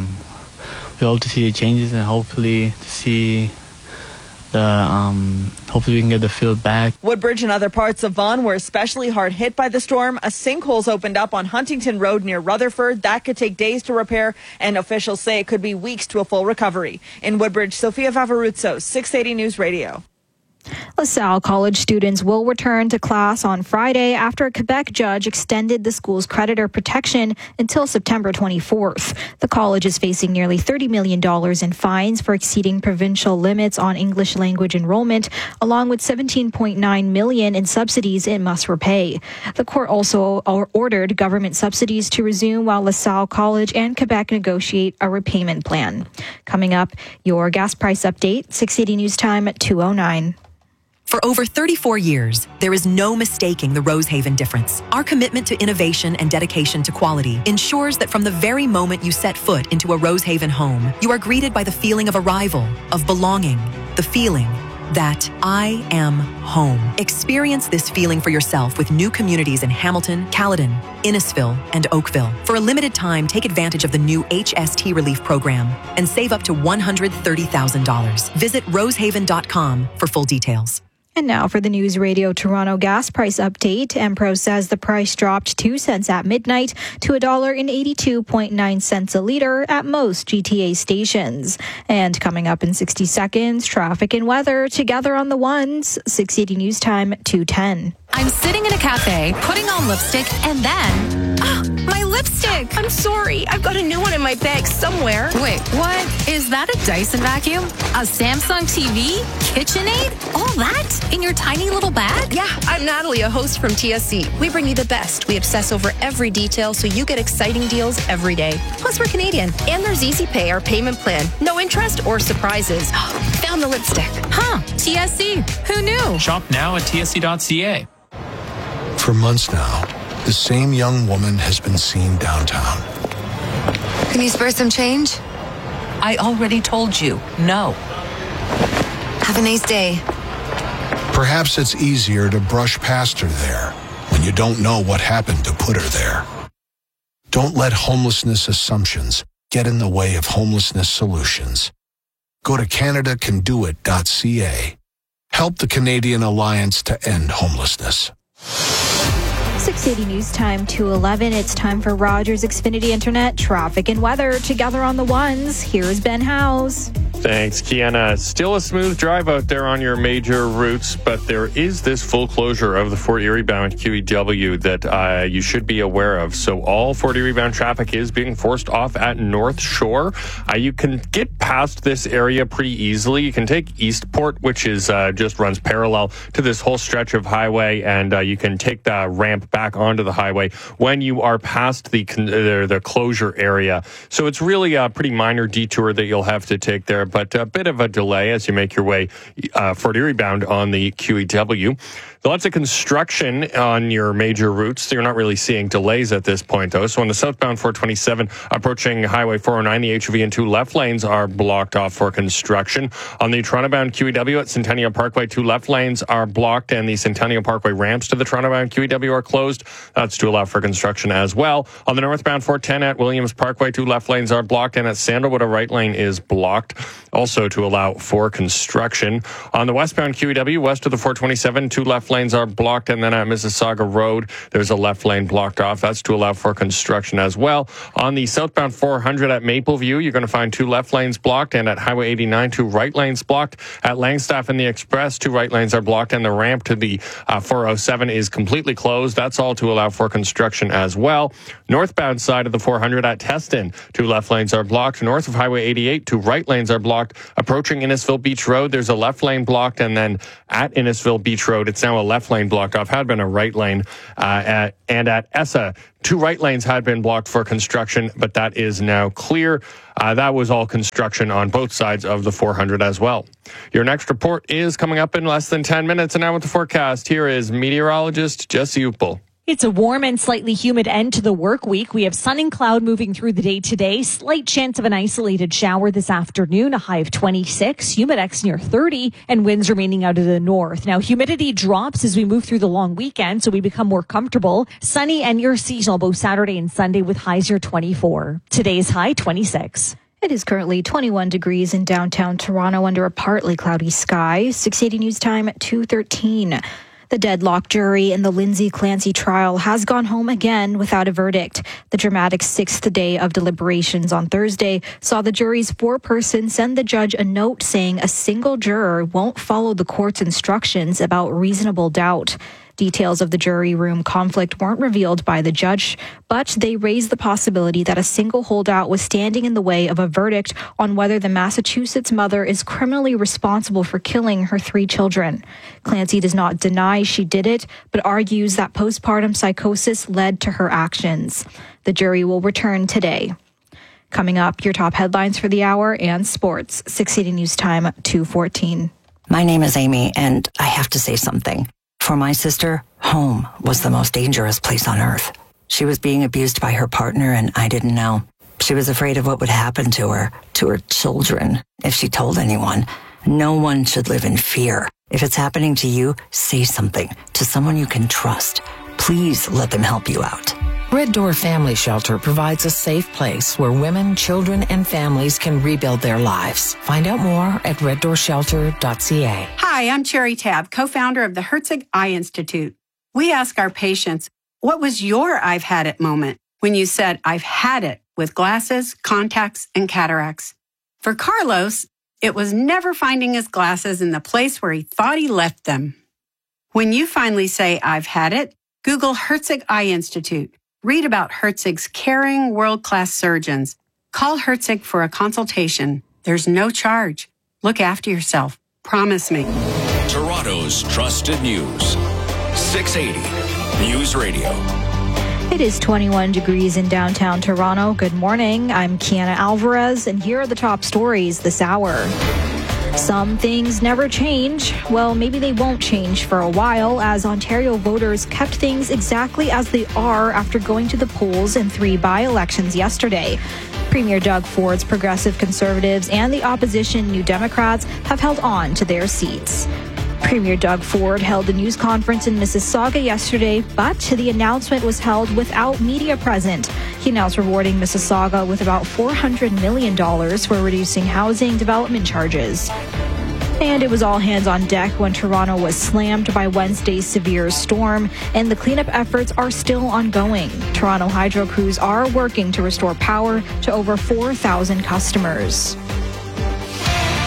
[SPEAKER 25] we hope to see the changes and hopefully to see hopefully we can get the field back.
[SPEAKER 23] Woodbridge and other parts of Vaughan were especially hard hit by the storm. A sinkhole's opened up on Huntington Road near Rutherford. That could take days to repair, and officials say it could be weeks to a full recovery. In Woodbridge, Sofia Vavarutsos, 680 News Radio.
[SPEAKER 4] LaSalle College students will return to class on Friday after a Quebec judge extended the school's creditor protection until September 24th. The college is facing nearly $30 million in fines for exceeding provincial limits on English language enrollment, along with $17.9 million in subsidies it must repay. The court also ordered government subsidies to resume while LaSalle College and Quebec negotiate a repayment plan. Coming up, your gas price update, 680 News Time at 2:09.
[SPEAKER 26] For over 34 years, there is no mistaking the Rosehaven difference. Our commitment to innovation and dedication to quality ensures that from the very moment you set foot into a Rosehaven home, you are greeted by the feeling of arrival, of belonging, the feeling that I am home. Experience this feeling for yourself with new communities in Hamilton, Caledon, Innisfil, and Oakville. For a limited time, take advantage of the new HST Relief Program and save up to $130,000. Visit rosehaven.com for full details.
[SPEAKER 4] And now for the News Radio Toronto gas price update. Empro says the price dropped 2 cents at midnight to $1.82.9 a liter at most GTA stations. And coming up in 60 seconds, traffic and weather together on the ones. 680 News Time 2:10.
[SPEAKER 28] I'm sitting in a cafe, putting on lipstick, and then... my lipstick!
[SPEAKER 27] I'm sorry. I've got a new one in my bag somewhere.
[SPEAKER 28] Wait, what? Is that a Dyson vacuum? A Samsung TV? KitchenAid? All that? In your tiny little bag?
[SPEAKER 27] Yeah, I'm Natalie, a host from TSC. We bring you the best. We obsess over every detail so you get exciting deals every day. Plus, we're Canadian. And there's Easy Pay, our payment plan. No interest or surprises. Found the lipstick.
[SPEAKER 28] Huh. TSC. Who knew?
[SPEAKER 30] Shop now at tsc.ca.
[SPEAKER 19] For months now, the same young woman has been seen downtown.
[SPEAKER 15] Can you spare some change?
[SPEAKER 31] I already told you, no.
[SPEAKER 15] Have a nice day.
[SPEAKER 19] Perhaps it's easier to brush past her there when you don't know what happened to put her there. Don't let homelessness assumptions get in the way of homelessness solutions. Go to CanadaCanDoIt.ca. Help the Canadian Alliance to End Homelessness.
[SPEAKER 4] 680 News Time 2:11. It's time for Rogers Xfinity Internet traffic and weather together on the ones. Here's Ben House.
[SPEAKER 7] Thanks, Kiana. Still a smooth drive out there on your major routes, but there is this full closure of the Fort Erie bound QEW that you should be aware of. So all Fort Erie bound traffic is being forced off at North Shore. You can get past this area pretty easily. You can take Eastport, which is just runs parallel to this whole stretch of highway, and you can take the ramp back onto the highway when you are past the closure area. So it's really a pretty minor detour that you'll have to take there, but a bit of a delay as you make your way Fort Erie bound on the QEW. Lots of construction on your major routes. So you're not really seeing delays at this point, though. So on the southbound 427 approaching Highway 409, the HV and 2 left lanes are blocked off for construction. On the Toronto-bound QEW at Centennial Parkway, 2 left lanes are blocked, and the Centennial Parkway ramps to the Toronto-bound QEW are closed. That's to allow for construction as well. On the northbound 410 at Williams Parkway, 2 left lanes are blocked, and at Sandalwood, a right lane is blocked, also to allow for construction. On the westbound QEW, west of the 427, 2 left lanes are blocked, and then at Mississauga Road, there's a left lane blocked off. That's to allow for construction as well. On the southbound 400 at Mapleview, you're going to find 2 left lanes blocked, and at Highway 89, 2 right lanes blocked. At Langstaff and the Express, 2 right lanes are blocked, and the ramp to the 407 is completely closed. That's all to allow for construction as well. Northbound side of the 400 at Teston, 2 left lanes are blocked. North of Highway 88, 2 right lanes are blocked. Approaching Innisfil Beach Road, there's a left lane blocked, and then at Innisfil Beach Road, it's now a left lane blocked off. Had been a right lane. And at ESSA, 2 right lanes had been blocked for construction, but that is now clear. That was all construction on both sides of the 400 as well. Your next report is coming up in less than 10 minutes. And now with the forecast, here is meteorologist Jesse Uppel.
[SPEAKER 1] It's a warm and slightly humid end to the work week. We have sun and cloud moving through the day today. Slight chance of an isolated shower this afternoon, a high of 26, humidex near 30, and winds remaining out of the north. Now, humidity drops as we move through the long weekend, so we become more comfortable. Sunny and near seasonal both Saturday and Sunday with highs near 24. Today's high, 26.
[SPEAKER 4] It is currently 21 degrees in downtown Toronto under a partly cloudy sky. 680 News Time at 2:13. The deadlock jury in the Lindsay Clancy trial has gone home again without a verdict. The dramatic 6th day of deliberations on Thursday saw the jury's 4-person send the judge a note saying a single juror won't follow the court's instructions about reasonable doubt. Details of the jury room conflict weren't revealed by the judge, but they raised the possibility that a single holdout was standing in the way of a verdict on whether the Massachusetts mother is criminally responsible for killing her 3 children. Clancy does not deny she did it, but argues that postpartum psychosis led to her actions. The jury will return today. Coming up, your top headlines for the hour and sports. 680 News Time, 2:14.
[SPEAKER 3] My name is Amy, and I have to say something. For my sister, home was the most dangerous place on earth. She was being abused by her partner, and I didn't know. She was afraid of what would happen to her children, if she told anyone. No one should live in fear. If it's happening to you, say something to someone you can trust. Please let them help you out.
[SPEAKER 5] Red Door Family Shelter provides a safe place where women, children, and families can rebuild their lives. Find out more at reddoorshelter.ca.
[SPEAKER 8] Hi, I'm Cherry Tabb, co-founder of the Herzig Eye Institute. We ask our patients, what was your I've had it moment when you said, I've had it with glasses, contacts, and cataracts? For Carlos, it was never finding his glasses in the place where he thought he left them. When you finally say, I've had it, Google Herzig Eye Institute. Read about Herzig's caring, world-class surgeons. Call Herzig for a consultation. There's no charge. Look after yourself. Promise me.
[SPEAKER 6] Toronto's trusted news. 680 News Radio.
[SPEAKER 4] It is 21 degrees in downtown Toronto. Good morning. I'm Kiana Alvarez, and here are the top stories this hour. Some things never change. Well, maybe they won't change for a while, as Ontario voters kept things exactly as they are after going to the polls in 3 by-elections yesterday. Premier Doug Ford's Progressive Conservatives and the opposition New Democrats have held on to their seats. Premier Doug Ford held a news conference in Mississauga yesterday, but the announcement was held without media present. He announced rewarding Mississauga with about $400 million for reducing housing development charges. And it was all hands on deck when Toronto was slammed by Wednesday's severe storm, and the cleanup efforts are still ongoing. Toronto Hydro crews are working to restore power to over 4,000 customers.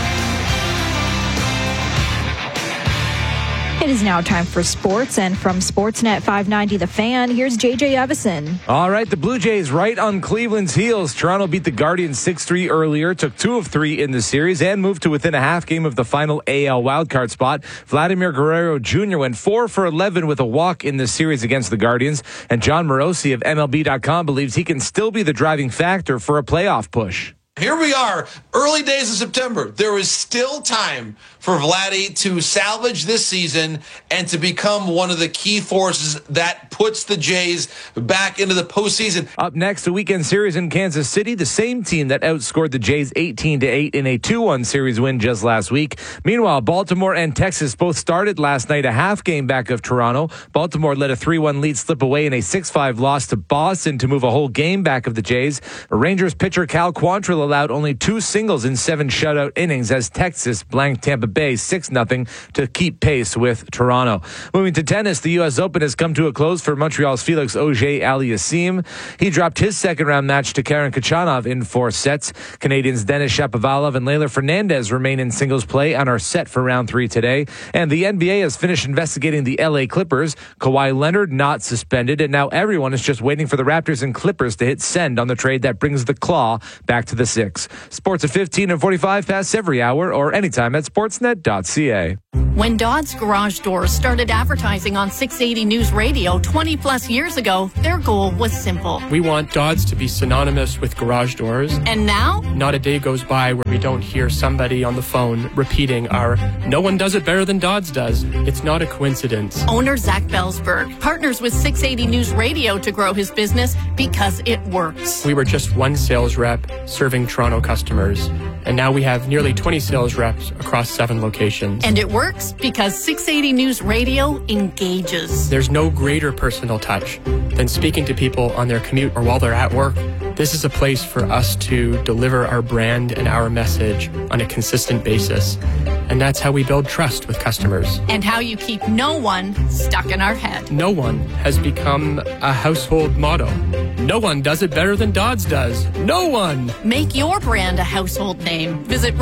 [SPEAKER 4] It is now time for sports, and from Sportsnet 590 The Fan, here's JJ Evison.
[SPEAKER 2] All right, the Blue Jays right on Cleveland's heels. Toronto beat the Guardians 6-3 earlier, took 2 of 3 in the series, and moved to within a half game of the final AL wildcard spot. Vladimir Guerrero Jr. went 4 for 11 with a walk in this series against the Guardians, and John Morosi of MLB.com believes he can still be the driving factor for a playoff push.
[SPEAKER 9] Here we are, early days of September. There is still time for Vladdy to salvage this season and to become one of the key forces that puts the Jays back into the postseason.
[SPEAKER 2] Up next, a weekend series in Kansas City, the same team that outscored the Jays 18-8 in a 2-1 series win just last week. Meanwhile, Baltimore and Texas both started last night a half game back of Toronto. Baltimore let a 3-1 lead slip away in a 6-5 loss to Boston to move a whole game back of the Jays. Rangers pitcher Cal Quantrill allowed only 2 singles in 7 shutout innings as Texas blanked Tampa Bay 6-0 to keep pace with Toronto. Moving to tennis, the U.S. Open has come to a close for Montreal's Felix Auger-Aliassime. He dropped his second-round match to Karen Khachanov in 4 sets. Canadians Denis Shapovalov and Leylah Fernandez remain in singles play and are set for round 3 today. And the NBA has finished investigating the L.A. Clippers. Kawhi Leonard not suspended, and now everyone is just waiting for the Raptors and Clippers to hit send on the trade that brings the Claw back to the 6. Sports at 15 and 45 past every hour or anytime at sportsnet.ca.
[SPEAKER 10] When Dodds Garage Doors started advertising on 680 News Radio 20 plus years ago, their goal was simple.
[SPEAKER 24] We want Dodds to be synonymous with garage doors.
[SPEAKER 10] And now?
[SPEAKER 24] Not a day goes by where we don't hear somebody on the phone repeating our "no one does it better than Dodds does." It's not a coincidence.
[SPEAKER 10] Owner Zach Belsberg partners with 680 News Radio to grow his business because it works.
[SPEAKER 24] We were just one sales rep serving Toronto customers, and now we have nearly 20 sales reps across 7 locations.
[SPEAKER 10] And it works because 680 News Radio engages.
[SPEAKER 24] There's no greater personal touch than speaking to people on their commute or while they're at work. This is a place for us to deliver our brand and our message on a consistent basis. And that's how we build trust with customers.
[SPEAKER 10] And how you keep no one stuck in our head.
[SPEAKER 24] No one has become a household motto. No one does it better than Dodds does. No one!
[SPEAKER 10] Make your brand a household name. Visit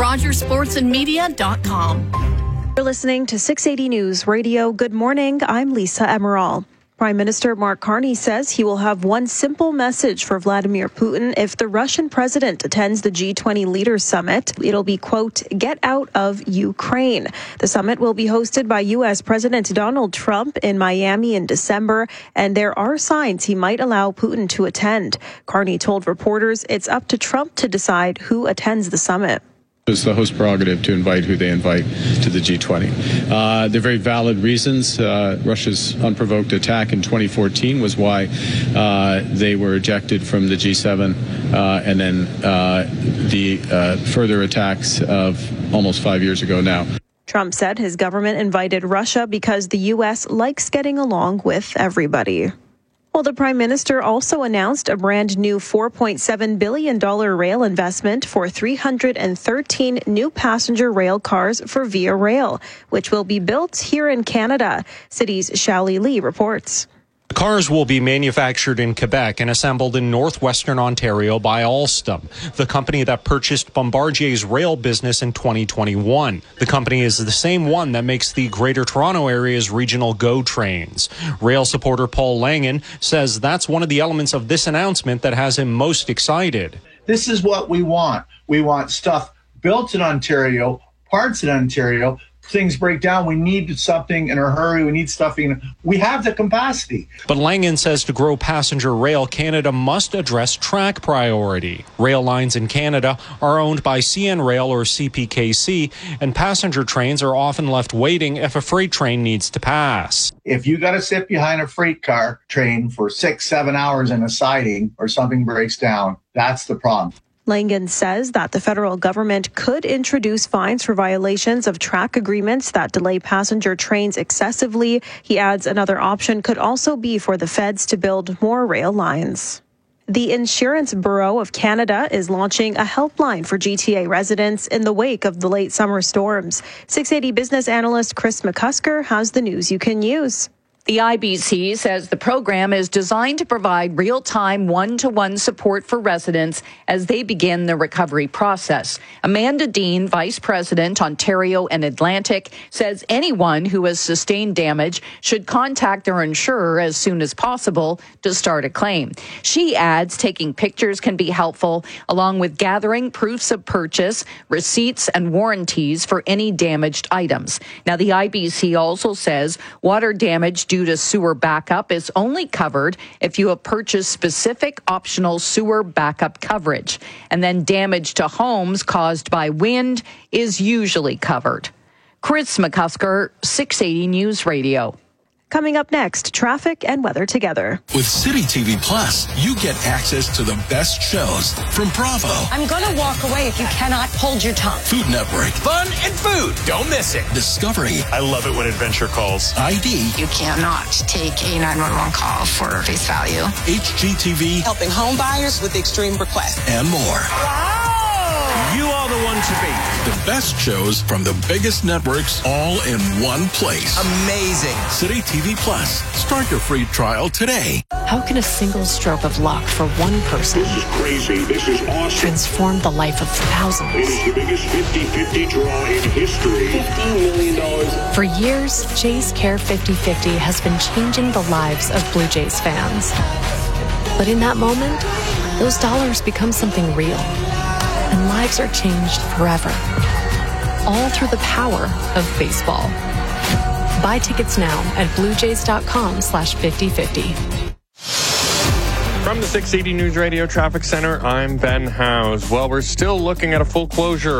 [SPEAKER 10] RogersSportsandMedia.com.
[SPEAKER 11] You're listening to 680 News Radio. Good morning. I'm Lisa Emerald. Prime Minister Mark Carney says he will have one simple message for Vladimir Putin if the Russian president attends the G20 Leaders Summit. It'll be, quote, "Get out of Ukraine." The summit will be hosted by U.S. President Donald Trump in Miami in December, and there are signs he might allow Putin to attend. Carney told reporters it's up to Trump to decide who attends the summit.
[SPEAKER 13] It's the host prerogative to invite who they invite to the G20. They're very valid reasons. Russia's unprovoked attack in 2014 was why they were ejected from the G7, and then the further attacks of almost 5 years ago now.
[SPEAKER 11] Trump said his government invited Russia because the U.S. likes getting along with everybody. Well, the Prime Minister also announced a brand new $4.7 billion rail investment for 313 new passenger rail cars for Via Rail, which will be built here in Canada. City's Shally Lee reports.
[SPEAKER 14] The cars will be manufactured in Quebec and assembled in northwestern Ontario by Alstom, the company that purchased Bombardier's rail business in 2021. The company is the same one that makes the Greater Toronto Area's regional GO trains. Rail supporter Paul Langen says that's one of the elements of this announcement that has him most excited.
[SPEAKER 16] This is what we want. We want stuff built in Ontario, parts in Ontario. Things break down. We need something in a hurry. We need stuff. We have the capacity.
[SPEAKER 14] But Langen says to grow passenger rail, Canada must address track priority. Rail lines in Canada are owned by CN Rail or CPKC, and passenger trains are often left waiting if a freight train needs to pass.
[SPEAKER 16] If you got to sit behind a freight car train for 6-7 hours in a siding or something breaks down, that's the problem.
[SPEAKER 11] Langen says that the federal government could introduce fines for violations of track agreements that delay passenger trains excessively. He adds another option could also be for the feds to build more rail lines. The Insurance Bureau of Canada is launching a helpline for GTA residents in the wake of the late summer storms. 680 business analyst Chris McCusker has the news you can use.
[SPEAKER 12] The IBC says the program is designed to provide real-time one-to-one support for residents as they begin the recovery process. Amanda Dean, Vice President, Ontario and Atlantic, says anyone who has sustained damage should contact their insurer as soon as possible to start a claim. She adds taking pictures can be helpful, along with gathering proofs of purchase, receipts and warranties for any damaged items. Now, the IBC also says water damage due to sewer backup is only covered if you have purchased specific optional sewer backup coverage. And then damage to homes caused by wind is usually covered. Chris McCusker, 680 News Radio.
[SPEAKER 11] Coming up next, traffic and weather together.
[SPEAKER 6] With City TV Plus, you get access to the best shows from Bravo,
[SPEAKER 17] I'm going to walk away if you cannot hold your tongue.
[SPEAKER 6] Food Network,
[SPEAKER 18] Fun and food. Don't miss it.
[SPEAKER 6] Discovery.
[SPEAKER 18] I love it when adventure calls.
[SPEAKER 6] ID.
[SPEAKER 20] You cannot take a 911 call for face value.
[SPEAKER 6] HGTV.
[SPEAKER 17] Helping home buyers with extreme requests.
[SPEAKER 6] And more.
[SPEAKER 18] Wow! You are the one to beat.
[SPEAKER 6] The best shows from the biggest networks all in one place.
[SPEAKER 18] Amazing.
[SPEAKER 6] City TV Plus. Start your free trial today.
[SPEAKER 21] How can a single stroke of luck for one person
[SPEAKER 22] This is crazy. This is awesome.
[SPEAKER 21] transform the life of thousands?
[SPEAKER 22] It is the biggest 50-50 draw in history. $50 million.
[SPEAKER 21] For years, Jays Care 50/50 has been changing the lives of Blue Jays fans. But in that moment, those dollars become something real. And lives are changed forever. All through the power of baseball. Buy tickets now at bluejays.com/5050.
[SPEAKER 7] From the 680 News Radio Traffic Center, I'm Ben Howes. Well, we're still looking at a full closure